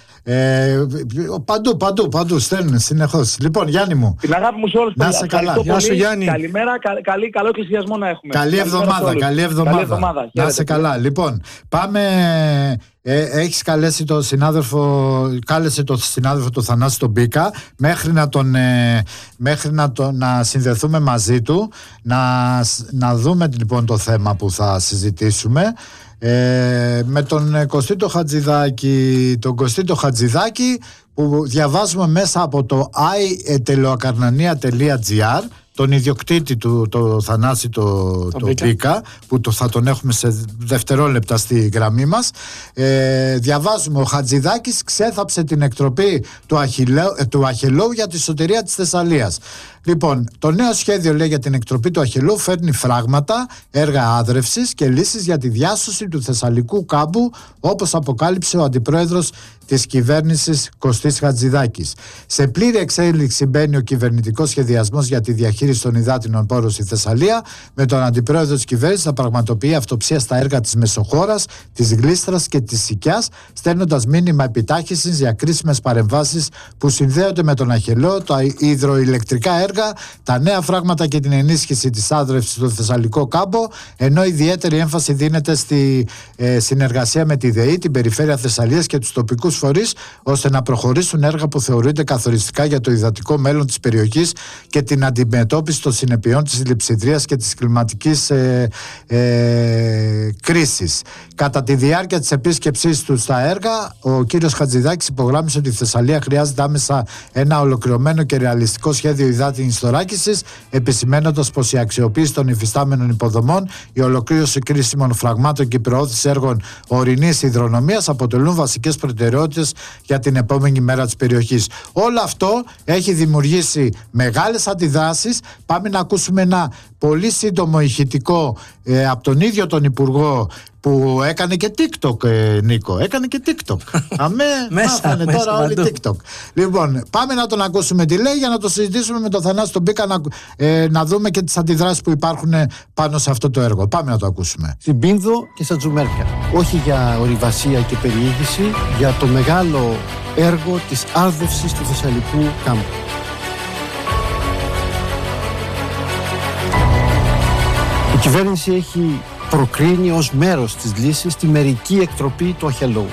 Παντού στέλνουν συνεχώς. Λοιπόν, Γιάννη μου. Την αγάπη μου σε όλους. Να σε καλά. Γεια σου, Γιάννη. Καλημέρα. Καλό εκκλησιασμό να έχουμε. Καλή εβδομάδα. Να σε καλά. Λοιπόν, πάμε. Έχεις καλέσει τον συνάδελφο, κάλεσε τον συνάδελφο του Θανάση τον Μπίκα μέχρι να συνδεθούμε μαζί του, να δούμε λοιπόν το θέμα που θα συζητήσουμε με τον Κωστή το Χατζηδάκη, που διαβάζουμε μέσα από το i-teleokarnania.gr, τον ιδιοκτήτη του, το Θανάση το Μπίκα, που θα τον έχουμε σε δευτερόλεπτα στη γραμμή μας. Διαβάζουμε, ο Χατζηδάκης ξέθαψε την εκτροπή του Αχελόου για τη σωτηρία της Θεσσαλίας. Λοιπόν, το νέο σχέδιο, λέει, για την εκτροπή του Αχελόου φέρνει φράγματα, έργα άδρευσης και λύσεις για τη διάσωση του Θεσσαλικού κάμπου, όπως αποκάλυψε ο αντιπρόεδρος της κυβέρνησης Κωστής Χατζηδάκης. Σε πλήρη εξέλιξη μπαίνει ο κυβερνητικός σχεδιασμός για τη διαχείριση των υδάτινων πόρων στη Θεσσαλία, με τον αντιπρόεδρο της κυβέρνησης να πραγματοποιεί αυτοψία στα έργα της Μεσοχώρας, της Γλίστρας και της Σικιάς, στέλνοντας μήνυμα επιτάχυνσης για κρίσιμες παρεμβάσεις που συνδέονται με τον Αχελόο, τα υδροηλεκτρικά έργα, τα νέα φράγματα και την ενίσχυση της άδρευσης στο Θεσσαλικό κάμπο, ενώ ιδιαίτερη έμφαση δίνεται στη συνεργασία με τη ΔΕΗ, την Περιφέρεια Θεσσαλίας και τους τοπικούς φορείς, ώστε να προχωρήσουν έργα που θεωρούνται καθοριστικά για το υδατικό μέλλον της περιοχής και την αντιμετώπιση των συνεπειών της λειψιδρίας και της κλιματικής κρίσης. Κατά τη διάρκεια της επίσκεψής του στα έργα, ο κύριος Χατζηδάκης υπογράμμισε ότι η Θεσσαλία χρειάζεται άμεσα ένα ολοκληρωμένο και ρεαλιστικό σχέδιο υδάτινης θωράκισης, επισημαίνοντας πως η αξιοποίηση των υφιστάμενων υποδομών, η ολοκλήρωση κρίσιμων φραγμάτων και η προώθηση έργων ορεινής υδρονομίας αποτελούν βασικές προτεραιότητες για την επόμενη μέρα της περιοχής. Όλο αυτό έχει δημιουργήσει μεγάλες αντιδράσεις. Πάμε να ακούσουμε ένα πολύ σύντομο ηχητικό από τον ίδιο τον Υπουργό, που έκανε και TikTok, Νίκο. Έκανε και TikTok. Μάθανε τώρα όλοι TikTok. Λοιπόν, πάμε να τον ακούσουμε τι λέει, για να το συζητήσουμε με τον Θανάση τον Μπίκα, να δούμε και τις αντιδράσεις που υπάρχουν πάνω σε αυτό το έργο. Πάμε να το ακούσουμε. Στην Πίνδο και στα Τζουμέρια. Όχι για ορειβασία και περιήγηση, για το μεγάλο έργο της άρδευσης του Θεσσαλικού κάμπου. κυβέρνηση έχει προκρίνει ως μέρος της λύσης τη μερική εκτροπή του Αχελώου.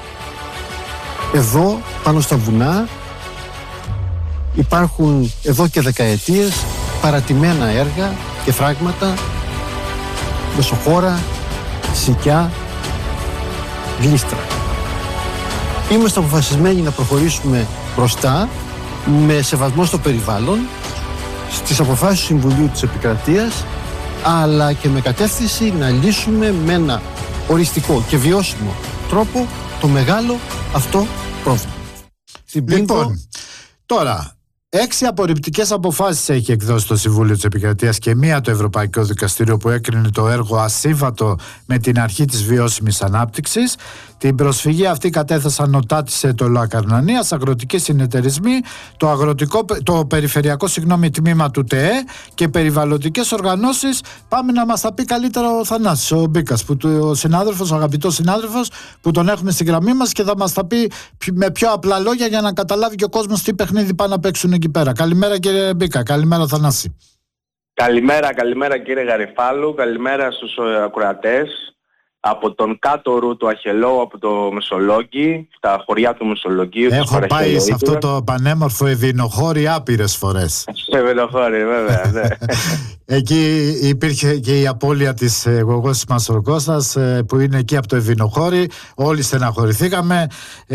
Εδώ, πάνω στα βουνά, υπάρχουν εδώ και δεκαετίες παρατημένα έργα και φράγματα, Μεσοχώρα, Σικιά, Γλίστρα. Είμαστε αποφασισμένοι να προχωρήσουμε μπροστά με σεβασμό στο περιβάλλον, στις αποφάσεις του Συμβουλίου της Επικρατείας, αλλά και με κατεύθυνση να λύσουμε με ένα οριστικό και βιώσιμο τρόπο το μεγάλο αυτό πρόβλημα. Λοιπόν, τώρα, 6 απορριπτικές αποφάσεις έχει εκδώσει το Συμβούλιο της Επικρατείας και 1 το Ευρωπαϊκό Δικαστήριο, που έκρινε το έργο ασύμβατο με την αρχή της βιώσιμης ανάπτυξης. Την προσφυγή αυτή κατέθεσαν ο ΤΑΤΙΣΕ, το Λοακαρνανίας, αγροτικοί συνεταιρισμοί, το περιφερειακό τμήμα του ΤΕΕ και περιβαλλοντικές οργανώσεις. Πάμε να μας τα πει καλύτερα ο Θανάσης, ο Μπίκας, ο αγαπητός συνάδελφος, που τον έχουμε στη γραμμή μας και θα μας τα πει με πιο απλά λόγια για να καταλάβει και ο κόσμος τι παιχνίδι πάνε να παίξουν εκεί πέρα. Καλημέρα κύριε Μπίκα, καλημέρα Θανάση. Καλημέρα κύριε Γαριφάλου, καλημέρα στους ακροατές. Από τον κάτω ρου του Αχελώου, από το Μεσολόγγι, τα χωριά του Μεσολογγίου. Έχω πάει σε αυτό το πανέμορφο Εδινοχώρι άπειρες φορές. Σε Εδινοχώρι, βέβαια, ναι. Εκεί υπήρχε και η απώλεια της Γογός Μασορκώστας, που είναι εκεί από το Εδινοχώρι. Όλοι στεναχωρηθήκαμε.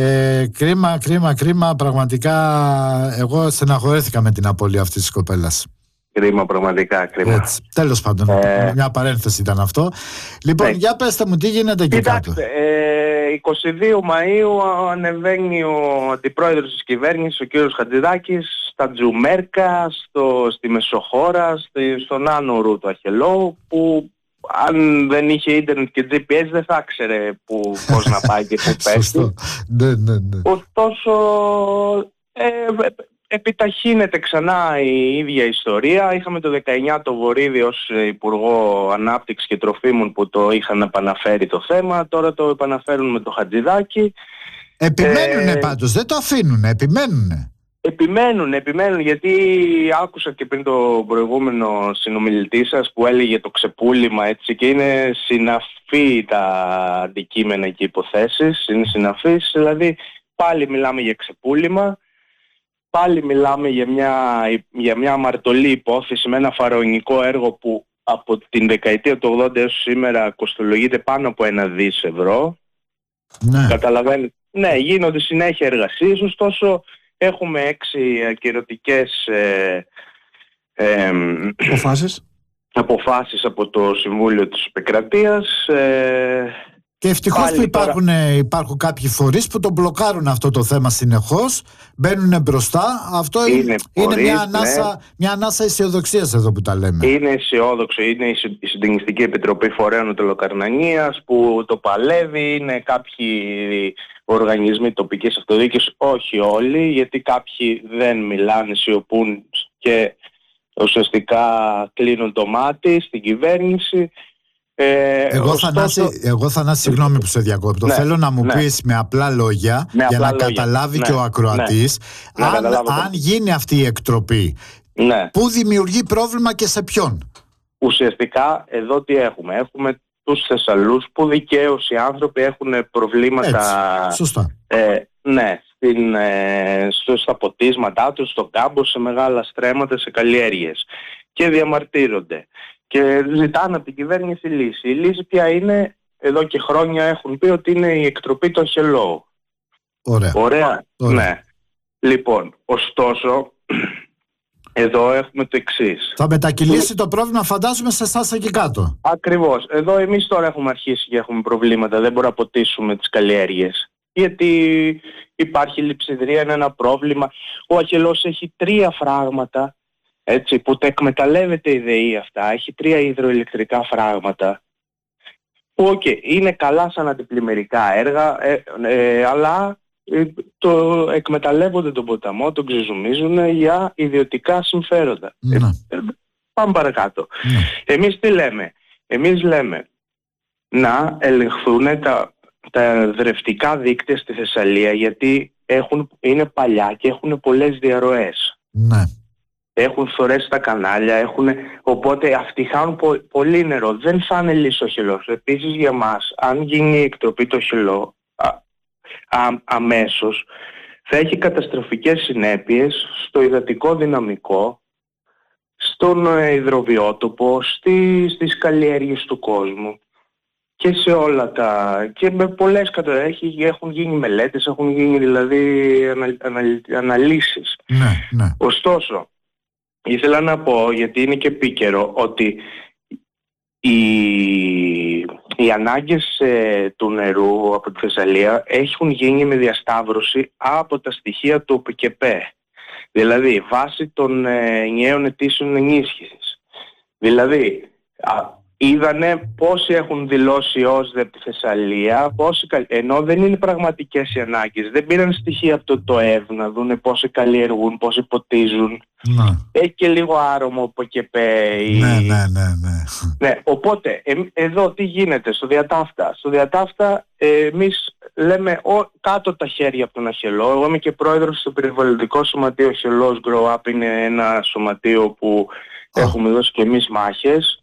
Κρίμα. Πραγματικά εγώ στεναχωρήθηκα με την απώλεια αυτής της κοπέλας. Κρίμα, πραγματικά κρίμα. Έτσι. Τέλος πάντων, μια παρένθεση ήταν αυτό. Λοιπόν, ναι. Για πέστε μου, τι γίνεται εκεί κάτω. 22 Μαΐου ανεβαίνει ο αντιπρόεδρος της κυβέρνησης, ο κύριος Χατζηδάκης, στα Τζουμέρκα, στη Μεσοχώρα, στον άνω ρου του Αχελώου, που αν δεν είχε ίντερνετ και GPS δεν θα ήξερε πώς να πάει και πού πέφτει. Ναι. Ωστόσο, επιταχύνεται ξανά η ίδια ιστορία. Είχαμε το 19 το Βορίδη ως Υπουργό Ανάπτυξης και Τροφίμων που το είχαν επαναφέρει το θέμα. Τώρα το επαναφέρουν με το Χατζηδάκη. Επιμένουνε πάντως, δεν το αφήνουνε, επιμένουν, γιατί άκουσα και πριν το προηγούμενο συνομιλητή σας που έλεγε το ξεπούλημα, έτσι, και είναι συναφή τα αντικείμενα και υποθέσεις, είναι συναφείς, δηλαδή πάλι μιλάμε για ξεπούλημα. Πάλι μιλάμε για μια αμαρτωλή υπόθεση με ένα φαραωνικό έργο που από την δεκαετία του 80 έως σήμερα κοστολογείται πάνω από 1 δις ευρώ. Ναι. Καταλαβαίνετε. Ναι, γίνονται συνέχεια εργασίες, ωστόσο έχουμε 6 ακυρωτικές αποφάσεις από το Συμβούλιο της Επικρατείας. Και ευτυχώς που υπάρχουν κάποιοι φορείς που το μπλοκάρουν αυτό το θέμα συνεχώς, μπαίνουν μπροστά. Αυτό είναι μια ανάσα αισιοδοξίας εδώ που τα λέμε. Είναι αισιόδοξο, είναι η Συντονιστική Επιτροπή Φορέων Τελοκαρνανίας που το παλεύει, είναι κάποιοι οργανισμοί τοπικής αυτοδιοίκησης, όχι όλοι, γιατί κάποιοι δεν μιλάνε, σιωπούν και ουσιαστικά κλείνουν το μάτι στην κυβέρνηση. Εγώ Θανάση, συγγνώμη που σε διακόπτω, θέλω να μου πεις με απλά λόγια, για να καταλάβει και ο ακροατής, αν γίνει αυτή η εκτροπή, πού δημιουργεί πρόβλημα και σε ποιον. Ουσιαστικά εδώ τι έχουμε τους Θεσσαλούς που δικαίως οι άνθρωποι έχουν προβλήματα. Έτσι, σωστά. Στα ποτίσματά τους, στον κάμπο, σε μεγάλα στρέμματα, σε καλλιέργειες, και διαμαρτύρονται και ζητάνε από την κυβέρνηση λύση. Η λύση ποια είναι? Εδώ και χρόνια έχουν πει ότι είναι η εκτροπή του Αχελώου. Ωραία. Ναι. Λοιπόν, ωστόσο, εδώ έχουμε το εξής. Θα μετακυλήσει το πρόβλημα, φαντάζομαι, σε εσάς εκεί κάτω. Ακριβώς. Εδώ εμείς τώρα έχουμε αρχίσει και έχουμε προβλήματα. Δεν μπορούμε να ποτίσουμε τις καλλιέργειες. Γιατί υπάρχει λειψιδρία, είναι ένα πρόβλημα. Ο Αχελώος έχει 3 φράγματα, έτσι, που τα εκμεταλλεύεται η ΔΕΗ αυτά. Έχει 3 υδροηλεκτρικά φράγματα που είναι καλά σαν αντιπλημμυρικά έργα, αλλά το εκμεταλλεύονται τον ποταμό, τον ξεζουμίζουν για ιδιωτικά συμφέροντα. Πάμε παρακάτω. Εμείς τι λέμε? Εμείς λέμε να ελεγχθούν τα δρευτικά δίκτυα στη Θεσσαλία, γιατί είναι παλιά και έχουν πολλές διαρροές. Ναι. έχουν φθορές στα κανάλια, οπότε αυτοί χάνουν πολύ νερό. Δεν θα είναι λύση ο χελός. Επίσης για μας, αν γίνει η εκτροπή το χελό αμέσως, θα έχει καταστροφικές συνέπειες στο υδατικό δυναμικό, στον υδροβιότοπο, στις καλλιέργειες του κόσμου και σε όλα και με πολλές έχουν γίνει μελέτες, έχουν γίνει δηλαδή αναλύσεις. Ναι. Ωστόσο, ήθελα να πω, γιατί είναι και επίκαιρο, ότι οι ανάγκες του νερού από τη Θεσσαλία έχουν γίνει με διασταύρωση από τα στοιχεία του ΟΠΚΕΠΕ. Δηλαδή, βάσει των ενιαίων αιτήσεων ενίσχυσης. Δηλαδή, είδανε πόσοι έχουν δηλώσει ως από τη Θεσσαλία, ενώ δεν είναι πραγματικές οι ανάγκες. Δεν πήραν στοιχεία από το ΕΒ να δούνε πόσοι καλλιεργούν, πόσοι ποτίζουν. Έχει και λίγο άρωμο από και πέει. Ναι. Οπότε, εδώ τι γίνεται στο διατάφτα. Στο διατάφτα εμείς λέμε κάτω τα χέρια από τον αχελό. Εγώ είμαι και πρόεδρος στο περιβαλλοντικό σωματείο Αχελός Grow Up. Είναι ένα σωματείο που έχουμε δώσει και εμείς μάχες.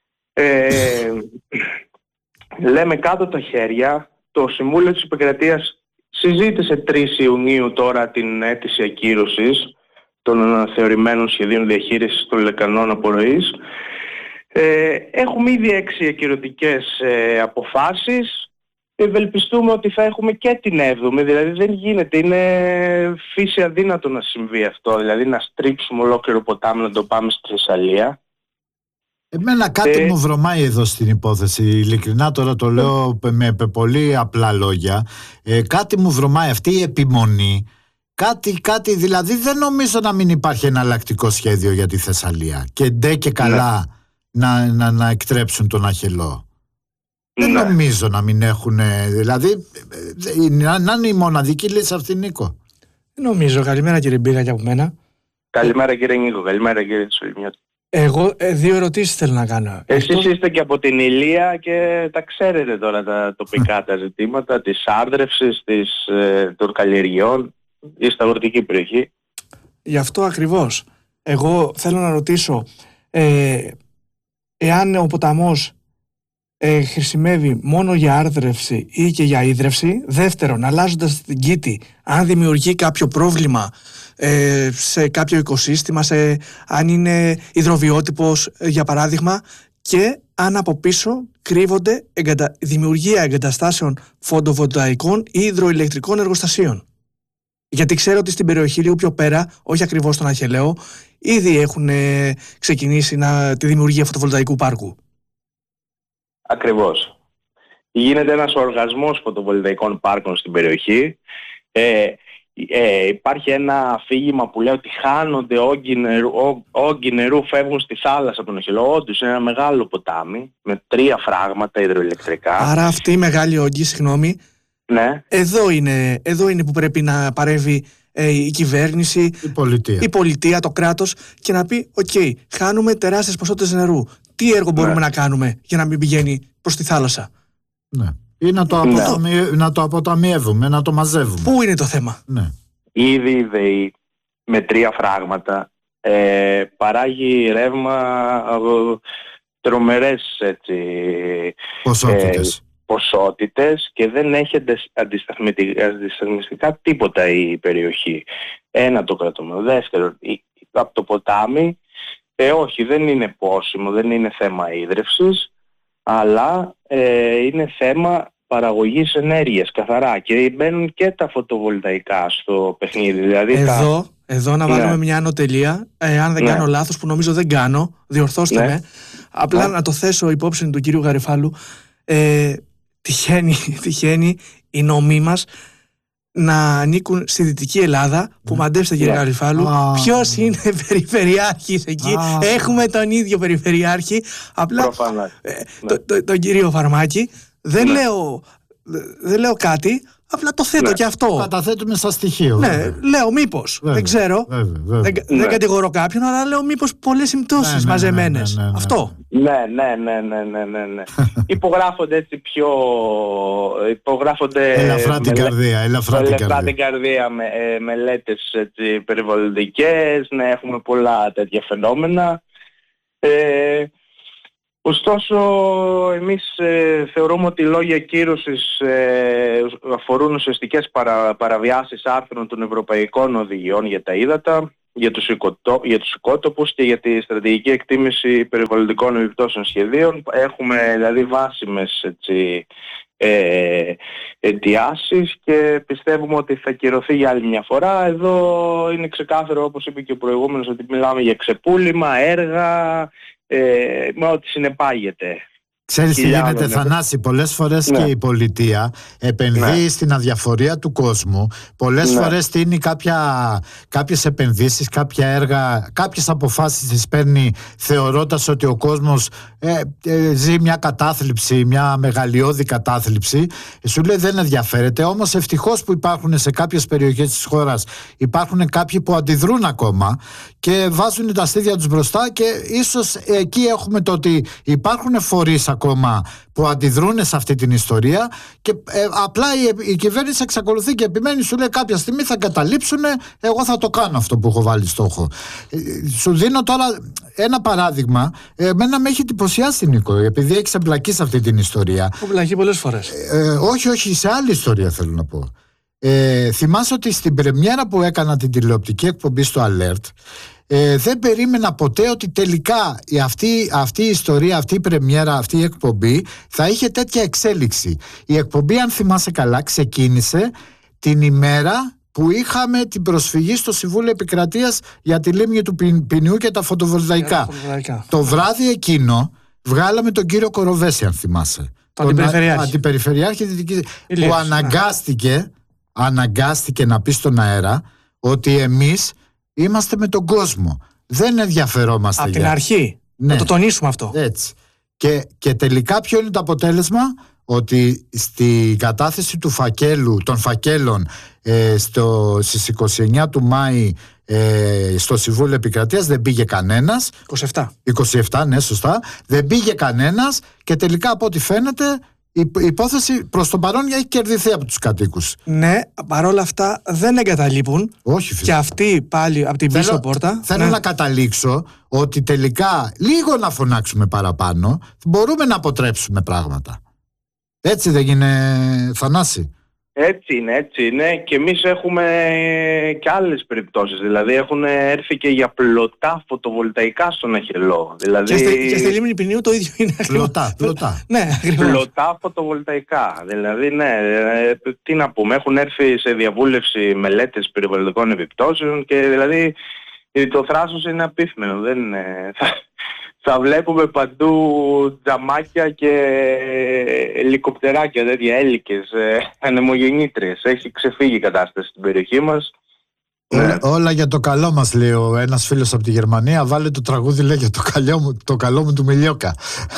Λέμε κάτω τα χέρια. Το Συμβούλιο της Επικρατείας συζήτησε 3 Ιουνίου τώρα την αίτηση ακύρωσης των αναθεωρημένων σχεδίων διαχείρισης των λεκανών απορροής. Έχουμε ήδη 6 ακυρωτικές αποφάσεις. Ευελπιστούμε ότι θα έχουμε και την 7η, δηλαδή δεν γίνεται, είναι φύση αδύνατο να συμβεί αυτό, δηλαδή να στρίψουμε ολόκληρο ποτάμι να το πάμε στη Θεσσαλία. Εμένα κάτι μου βρωμάει εδώ στην υπόθεση, ειλικρινά τώρα το λέω με πολύ απλά λόγια. Κάτι μου βρωμάει αυτή η επιμονή. Κάτι, δηλαδή δεν νομίζω να μην υπάρχει εναλλακτικό σχέδιο για τη Θεσσαλία και ντε και καλά να εκτρέψουν τον αχελό. Δεν νομίζω να μην έχουν, δηλαδή να είναι η μοναδική λύση αυτή, Νίκο. Νομίζω. Καλημέρα κύριε Μπίγα και από μένα. Καλημέρα κύριε Νίκο, καλημέρα κύριε Τσουλιμιώτη. Εγώ 2 ερωτήσεις θέλω να κάνω. Εσείς είστε και από την Ηλία και τα ξέρετε τώρα τα τοπικά τα ζητήματα της άρδρευσης, των καλλιεργειών. Είστε αγροτική περιοχή. Γι' αυτό ακριβώς. Εγώ θέλω να ρωτήσω εάν ο ποταμός χρησιμεύει μόνο για άρδρευση ή και για ίδρυυση. Δεύτερον, αλλάζοντας την κήτη, αν δημιουργεί κάποιο πρόβλημα σε κάποιο οικοσύστημα, αν είναι υδροβιότυπος για παράδειγμα, και αν από πίσω κρύβονται δημιουργία εγκαταστάσεων φωτοβολταϊκών ή υδροηλεκτρικών εργοστασίων. Γιατί ξέρω ότι στην περιοχή λίγο πιο πέρα, όχι ακριβώς στον Αχελαίο, ήδη έχουν ξεκινήσει τη δημιουργία φωτοβολταϊκού πάρκου. Ακριβώς. Γίνεται ένας οργασμός φωτοβολταϊκών πάρκων στην περιοχή. Υπάρχει ένα αφήγημα που λέει ότι χάνονται όγκοι νερού, φεύγουν στη θάλασσα από τον Αχελαίο. Όντως είναι ένα μεγάλο ποτάμι με 3 φράγματα υδροηλεκτρικά. Άρα αυτή η μεγάλη όγκη, συγγνώμη, ναι. Εδώ είναι που πρέπει να παρεύει η κυβέρνηση, η πολιτεία, το κράτος και να πει χάνουμε τεράστιες ποσότητες νερού. Τι έργο μπορούμε να κάνουμε για να μην πηγαίνει προς τη θάλασσα? Ναι. Ή να το αποταμιεύουμε, να το μαζεύουμε. Πού είναι το θέμα? Ναι. Ήδη η ΔΕΗ με 3 φράγματα παράγει ρεύμα τρομερές ποσότητες και δεν έχει αντισταθμιστικά τίποτα η περιοχή. Ένα το κρατούμε. Δεύτερον, από το ποτάμι όχι, δεν είναι πόσιμο, δεν είναι θέμα ίδρυυσης, αλλά είναι θέμα παραγωγής ενέργειας καθαρά και μπαίνουν και τα φωτοβολταϊκά στο παιχνίδι. Δηλαδή εδώ να βάλουμε μια ανωτελεία, αν δεν κάνω λάθος, που νομίζω δεν κάνω, διορθώστε με, απλά να το θέσω υπόψη του κύριου Γαρυφάλου. Τυχαίνει οι νομοί μας να ανήκουν στη Δυτική Ελλάδα, που μαντέψτε κύριε Γαρυφάλου, ποιος είναι περιφερειάρχης εκεί? Έχουμε τον ίδιο περιφερειάρχη, απλά τον κύριο Φαρμάκη. Δεν λέω κάτι, Απλά το θέτω και αυτό. Καταθέτουμε σαν στοιχείο. Ναι, λέω μήπως. Δεν ξέρω. Δεν κατηγορώ κάποιον, αλλά λέω μήπως πολλές συμπτώσεις μαζεμένες. Αυτό. Ναι. Υπογράφονται έτσι πιο. Ελαφρά την καρδία. Μελέτες περιβαλλοντικές, να έχουμε πολλά τέτοια φαινόμενα. Ωστόσο, εμείς θεωρούμε ότι οι λόγοι ακύρωσης αφορούν ουσιαστικές παραβιάσεις άρθρων των ευρωπαϊκών οδηγιών για τα ύδατα, για τους οικότοπους και για τη στρατηγική εκτίμηση περιβαλλοντικών επιπτώσεων σχεδίων. Έχουμε δηλαδή βάσιμες αιτιάσεις και πιστεύουμε ότι θα ακυρωθεί για άλλη μια φορά. Εδώ είναι ξεκάθαρο, όπως είπε και ο προηγούμενος, ότι μιλάμε για ξεπούλημα, έργα, με ό,τι συνεπάγεται. Ξέρεις τι γίνεται, Θανάση, πολλές φορές και η πολιτεία επενδύει στην αδιαφορία του κόσμου. Πολλές φορές τίνει κάποιες επενδύσεις, κάποια έργα, κάποιες αποφάσεις τις παίρνει θεωρώντας ότι ο κόσμος ζει μια κατάθλιψη, μια μεγαλειώδη κατάθλιψη. Σου λέει δεν ενδιαφέρεται, όμως ευτυχώς που υπάρχουν σε κάποιες περιοχές της χώρας, υπάρχουν κάποιοι που αντιδρούν ακόμα και βάζουν τα στήθια τους μπροστά, και ίσως εκεί έχουμε το ότι υπάρχουν φορείς ακόμα που αντιδρούν σε αυτή την ιστορία, και απλά η κυβέρνηση εξακολουθεί και επιμένει, σου λέει κάποια στιγμή θα καταλήψουν, εγώ θα το κάνω αυτό που έχω βάλει στόχο. Σου δίνω τώρα ένα παράδειγμα. Εμένα με έχει εντυπωσιάσει, Νίκο, επειδή έχεις εμπλακεί σε αυτή την ιστορία. Έχω εμπλακεί πολλές φορές. Όχι, σε άλλη ιστορία θέλω να πω. Θυμάσαι ότι στην πρεμιέρα που έκανα την τηλεοπτική εκπομπή στο Alert, δεν περίμενα ποτέ ότι τελικά αυτή η ιστορία, αυτή η πρεμιέρα, αυτή η εκπομπή θα είχε τέτοια εξέλιξη. Η εκπομπή, αν θυμάσαι καλά, ξεκίνησε την ημέρα που είχαμε την προσφυγή στο Συμβούλιο Επικρατείας για τη λίμνη του Ποινιού και τα φωτοβολταϊκά. Το βράδυ εκείνο βγάλαμε τον κύριο Κοροβέση, αν θυμάσαι, τον αντιπεριφερειάρχη που αναγκάστηκε να πει στον αέρα ότι εμείς είμαστε με τον κόσμο. Δεν ενδιαφερόμαστε. Από την αρχή. Να το τονίσουμε αυτό. Έτσι. Και τελικά ποιο είναι το αποτέλεσμα? Ότι στη κατάθεση των φακέλων στις 29 του Μάη στο Συμβούλιο Επικρατείας δεν πήγε κανένας. 27, ναι, σωστά. Δεν πήγε κανένας, και τελικά από ό,τι φαίνεται η υπόθεση προς το παρόν έχει κερδιθεί από τους κατοίκους. Ναι, παρόλα αυτά δεν εγκαταλείπουν. Όχι, φυσικά. Και αυτοί πάλι από την πίσω πόρτα. Θέλω να καταλήξω ότι τελικά λίγο να φωνάξουμε παραπάνω μπορούμε να αποτρέψουμε πράγματα. Έτσι δεν είναι, Θανάση? Έτσι είναι, και εμείς έχουμε και άλλες περιπτώσεις. Δηλαδή έχουν έρθει και για πλωτά φωτοβολταϊκά στον Αχελό. Δηλαδή... Και στη λίμνη Ποινιού το ίδιο είναι. Πλωτά. Ναι, ακριβώς. Πλωτά φωτοβολταϊκά. Δηλαδή, ναι, τι να πούμε, έχουν έρθει σε διαβούλευση μελέτες περιβαλλοντικών επιπτώσεων, και δηλαδή το θράσος είναι απίθμενο. Δεν είναι... Θα βλέπουμε παντού τζαμάκια και ελικοπτεράκια, τέτοια έλικες, ανεμογεννήτριες. Έχει ξεφύγει η κατάσταση στην περιοχή μας. Όλα για το καλό μας, λέει ένας φίλος από τη Γερμανία. Βάλε το τραγούδι, λέει, για το καλό μου του Μιλιόκα.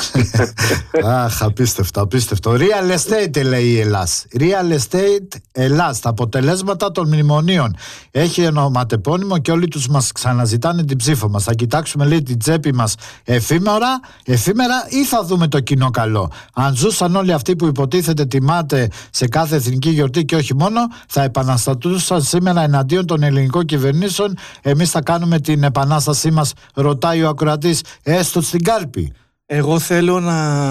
Αχ, απίστευτο. Real estate, λέει η Ελλάς. Real estate Ελλάς. Τα αποτελέσματα των μνημονίων. Έχει ονοματεπώνυμο και όλοι τους μας ξαναζητάνε την ψήφο μας. Θα κοιτάξουμε, λέει, την τσέπη μας εφήμερα, ή θα δούμε το κοινό καλό? Αν ζούσαν όλοι αυτοί που υποτίθεται τιμάτε σε κάθε εθνική γιορτή και όχι μόνο, θα επαναστατούσαν σήμερα εναντίον των ελληνικών κυβερνήσεων. Εμείς θα κάνουμε την επανάστασή μας, ρωτάει ο ακροατής, έστω στην κάλπη. Εγώ θέλω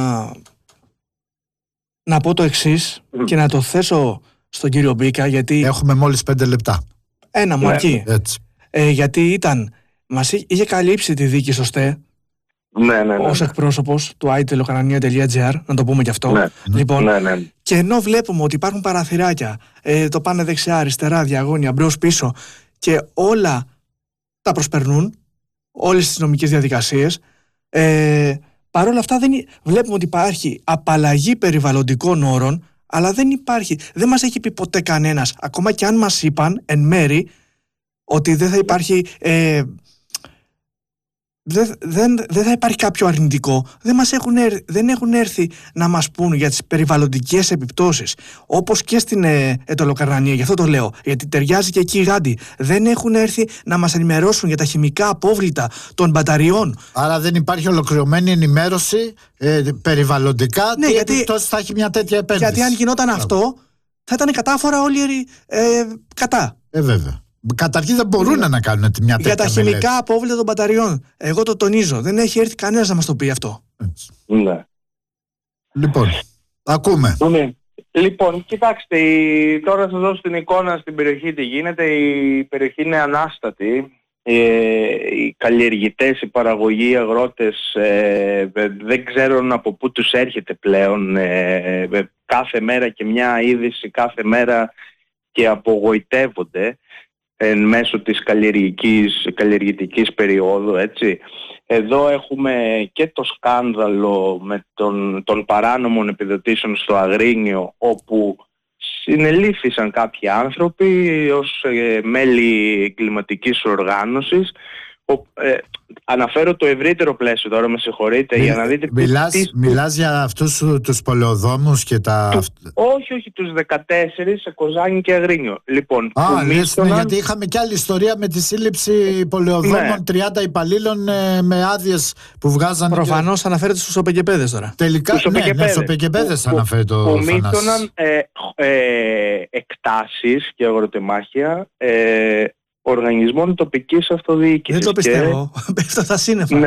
να πω το εξής και να το θέσω στον κύριο Μπίκα, γιατί έχουμε μόλις 5 λεπτά. Ένα μου αρκεί. Γιατί μας είχε καλύψει τη δίκη σωστέ. Ως εκπρόσωπος του itelokranania.gr, να το πούμε κι αυτό. Λοιπόν, και ενώ βλέπουμε ότι υπάρχουν παραθυράκια, το πάνε δεξιά, αριστερά, διαγώνια, μπρος, πίσω, και όλα τα προσπερνούν, όλες τις νομικές διαδικασίες, παρόλα αυτά βλέπουμε ότι υπάρχει απαλλαγή περιβαλλοντικών όρων, αλλά δεν μας έχει πει ποτέ κανένας, ακόμα και αν μας είπαν εν μέρη, ότι δεν θα υπάρχει δεν θα υπάρχει κάποιο αρνητικό. Δεν έχουν έρθει να μας πούν για τις περιβαλλοντικές επιπτώσεις. Όπως και στην Αιτωλοκαρνανία, γι' αυτό το λέω. Γιατί ταιριάζει και εκεί η Γάντι. Δεν έχουν έρθει να μας ενημερώσουν για τα χημικά απόβλητα των μπαταριών. Άρα δεν υπάρχει ολοκληρωμένη ενημέρωση περιβαλλοντικά. Ναι, τι επιπτώσεις θα έχει μια τέτοια επένδυση. Γιατί αν γινόταν αυτό, θα ήταν κατάφορα όλοι κατά. Βέβαια. Καταρχήν δεν μπορούν να κάνουν μια τέτοια μελέτη. Για τα χημικά απόβλητα των μπαταριών. Εγώ το τονίζω. Δεν έχει έρθει κανένας να μας το πει αυτό. Ναι. Λοιπόν, ακούμε. Λοιπόν, κοιτάξτε, τώρα θα δώσω την εικόνα στην περιοχή τι γίνεται. Η περιοχή είναι ανάστατη. Οι καλλιεργητές, οι παραγωγοί, οι αγρότες δεν ξέρουν από πού τους έρχεται πλέον. Κάθε μέρα και μια είδηση, κάθε μέρα και απογοητεύονται εν μέσω της καλλιεργητικής περίοδου, έτσι. Εδώ έχουμε και το σκάνδαλο με των παράνομων επιδοτήσεων στο Αγρίνιο, όπου συνελήφθησαν κάποιοι άνθρωποι ως μέλη κλιματικής οργάνωσης. Αναφέρω το ευρύτερο πλαίσιο τώρα, με συγχωρείτε, για να δείτε... Μιλάς για αυτούς τους πολεοδόμους και τα... Όχι, τους 14 σε Κοζάνη και Αγρίνιο. Λοιπόν, γιατί είχαμε και άλλη ιστορία με τη σύλληψη πολεοδόμων, 30 υπαλλήλων με άδειες που βγάζανε. Προφανώς αναφέρεται στους οπεκεπέδες τώρα. Τελικά, στους οπεκεπέδες αναφέρεται το Θανάση. Που μίσθωναν εκτάσεις και αγροτεμάχια οργανισμών τοπικής αυτοδιοίκησης. Δεν το πιστεύω. Πέφτω τα σύννεφα.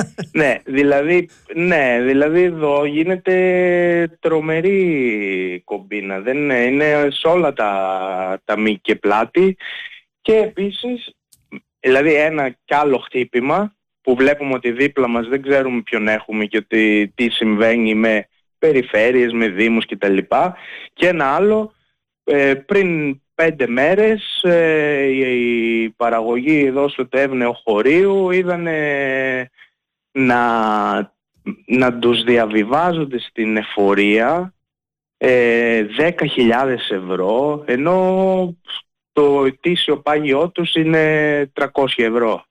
Δηλαδή εδώ γίνεται τρομερή κομπίνα. Δεν είναι σε όλα τα μήκη και πλάτη. Και επίσης, δηλαδή ένα κι άλλο χτύπημα που βλέπουμε ότι δίπλα μας δεν ξέρουμε ποιον έχουμε και ότι τι συμβαίνει με περιφέρειες, με δήμους κτλ. Και ένα άλλο, πριν 5 μέρες η παραγωγή εδώ στο Τεύνεο Χωρίου είδαν να τους διαβιβάζονται στην εφορία 10.000 ευρώ, ενώ το ετήσιο πάγιό τους είναι 300 ευρώ.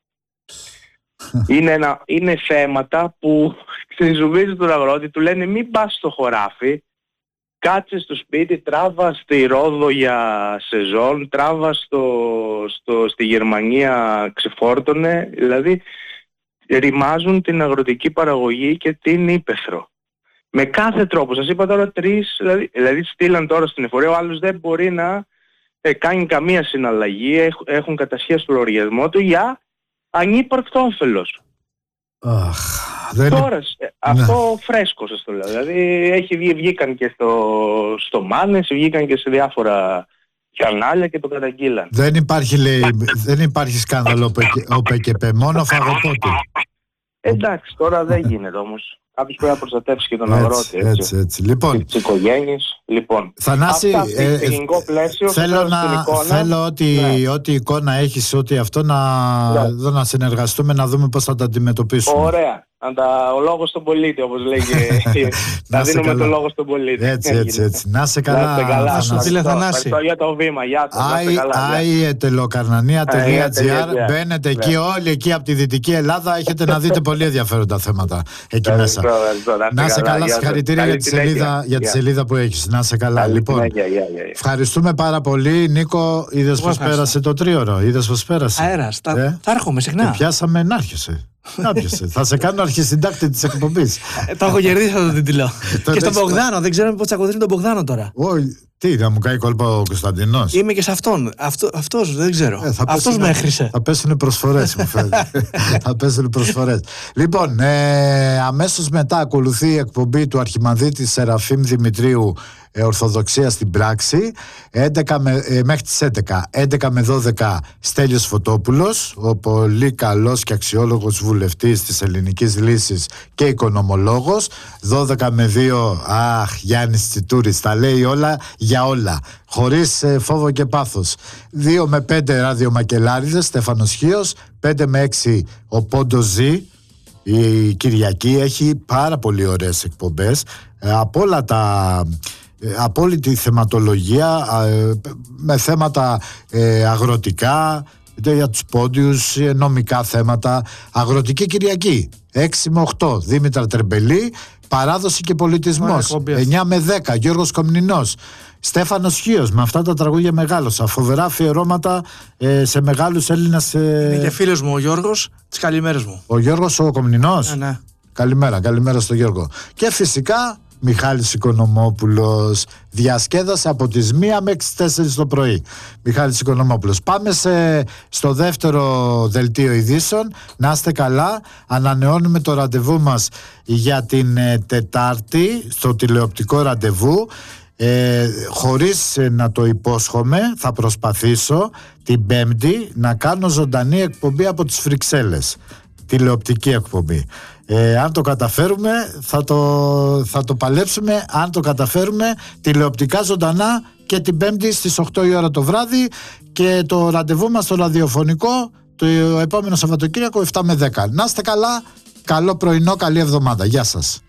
Είναι θέματα που ξεζουμίζει τον αγρότη, του λένε μην πας στο χωράφι, κάτσε στο σπίτι, τράβα στη Ρόδο για σεζόν, τράβα στη Γερμανία ξεφόρτωνε, δηλαδή ρημάζουν την αγροτική παραγωγή και την ύπαιθρο. Με κάθε τρόπο, σας είπα τώρα 3, δηλαδή στείλαν τώρα στην εφορία, ο άλλος δεν μπορεί να κάνει καμία συναλλαγή, έχουν κατασχέσει το λογαριασμό του για ανύπαρκτο όφελος. Τώρα, αυτό φρέσκο σας το λέω. Δηλαδή βγήκαν και στο Μάνες, βγήκαν και σε διάφορα κανάλια και το καταγγείλαν. Δεν υπάρχει σκάνδαλο ΟΠΕΚΕΠΕ, μόνο φαγοπότη. Εντάξει, τώρα δεν γίνεται όμως. Κάποιος πρέπει να προστατεύσει και τον αγρότη. Έτσι. Λοιπόν, τις οικογένειες. Λοιπόν, Θανάση, θέλω ό,τι εικόνα έχεις, ό,τι αυτό να συνεργαστούμε, να δούμε πώς θα τα αντιμετωπίσουμε. Ωραία. Ο λόγος στον πολίτη, όπως λέγει. Να δίνουμε το λόγο στον πολίτη. Έτσι. Να σε καλά. Σου στείλε Θανάση. Ευχαριστώ για το βήμα. Aitelokkarnania.gr. Μπαίνετε εκεί, όλοι εκεί από τη Δυτική Ελλάδα. Έχετε να δείτε πολύ ενδιαφέροντα θέματα εκεί μέσα. Να σε καλά, συγχαρητήρια για τη σελίδα που έχεις. Να σε καλά. Λοιπόν, ευχαριστούμε πάρα πολύ. Νίκο, είδες πως πέρασε το τρίωρο? Είδες πως πέρασε? Αέρας. Θα έρχομαι συχνά. Πιάσαμε να έρχεσαι. Θα σε κάνω αρχισυντάκτη της εκπομπής. Το έχω κερδίσει αυτό το τίτλο. Και στον Μπογδάνο, δεν ξέρω πώς τσακωθούν τον Μπογδάνο τώρα. Τι, να μου κάνει κόλπα ο Κωνσταντινός? Είμαι και σε αυτόν. Αυτός δεν ξέρω. Αυτός με έχρισε. Θα πέσουν προσφορές, μου φαίνεται. Θα πέσουν προσφορές. Λοιπόν, αμέσως μετά ακολουθεί η εκπομπή του Αρχιμανδρίτη Σεραφείμ Δημητρίου, Ορθοδοξία στην πράξη, μέχρι τις 11 με 12 Στέλιος Φωτόπουλος, ο πολύ καλός και αξιόλογος βουλευτής της Ελληνικής Λύσης και οικονομολόγος. 12 με 2 Γιάννης Τσιτούρης, τα λέει όλα για όλα, χωρίς φόβο και πάθος. 2 με 5 ραδιομακελάριδες, Στέφανος Χίος. 5 με 6 ο Πόντος Ζή. Η Κυριακή έχει πάρα πολύ ωραίες εκπομπές από όλη τη θεματολογία, με θέματα αγροτικά, για τους πόντιους, νομικά θέματα. Αγροτική Κυριακή 6 με 8 Δήμητρα Τερμπελή. Παράδοση και πολιτισμός 9 με 10 Γιώργος Κομνηνός. Στέφανος Χίος, με αυτά τα τραγούδια μεγάλωσα. Φοβερά αφιερώματα σε μεγάλους Έλληνας. Είναι και φίλος μου ο Γιώργος, τις καλημέρες μου. Ο Γιώργος ο Κομνηνός. Ναι. Καλημέρα στο Γιώργο. Και φυσικά Μιχάλης Οικονομόπουλος. Διασκέδασε από τις 1 μέχρι τις 4 το πρωί. Μιχάλης Οικονομόπουλος. Πάμε στο δεύτερο δελτίο ειδήσεων. Να είστε καλά. Ανανεώνουμε το ραντεβού μας για την Τετάρτη στο τηλεοπτικό ραντεβού. Χωρίς να το υπόσχομαι, θα προσπαθήσω την Πέμπτη να κάνω ζωντανή εκπομπή από τις Βρυξέλλες. Τηλεοπτική εκπομπή. Αν το καταφέρουμε θα το παλέψουμε. Αν το καταφέρουμε, τηλεοπτικά ζωντανά και την Πέμπτη στις 8 η ώρα το βράδυ, και το ραντεβού μας στο ραδιοφωνικό το επόμενο Σαββατοκύριακο 7 με 10. Να είστε καλά, καλό πρωινό, καλή εβδομάδα. Γεια σας.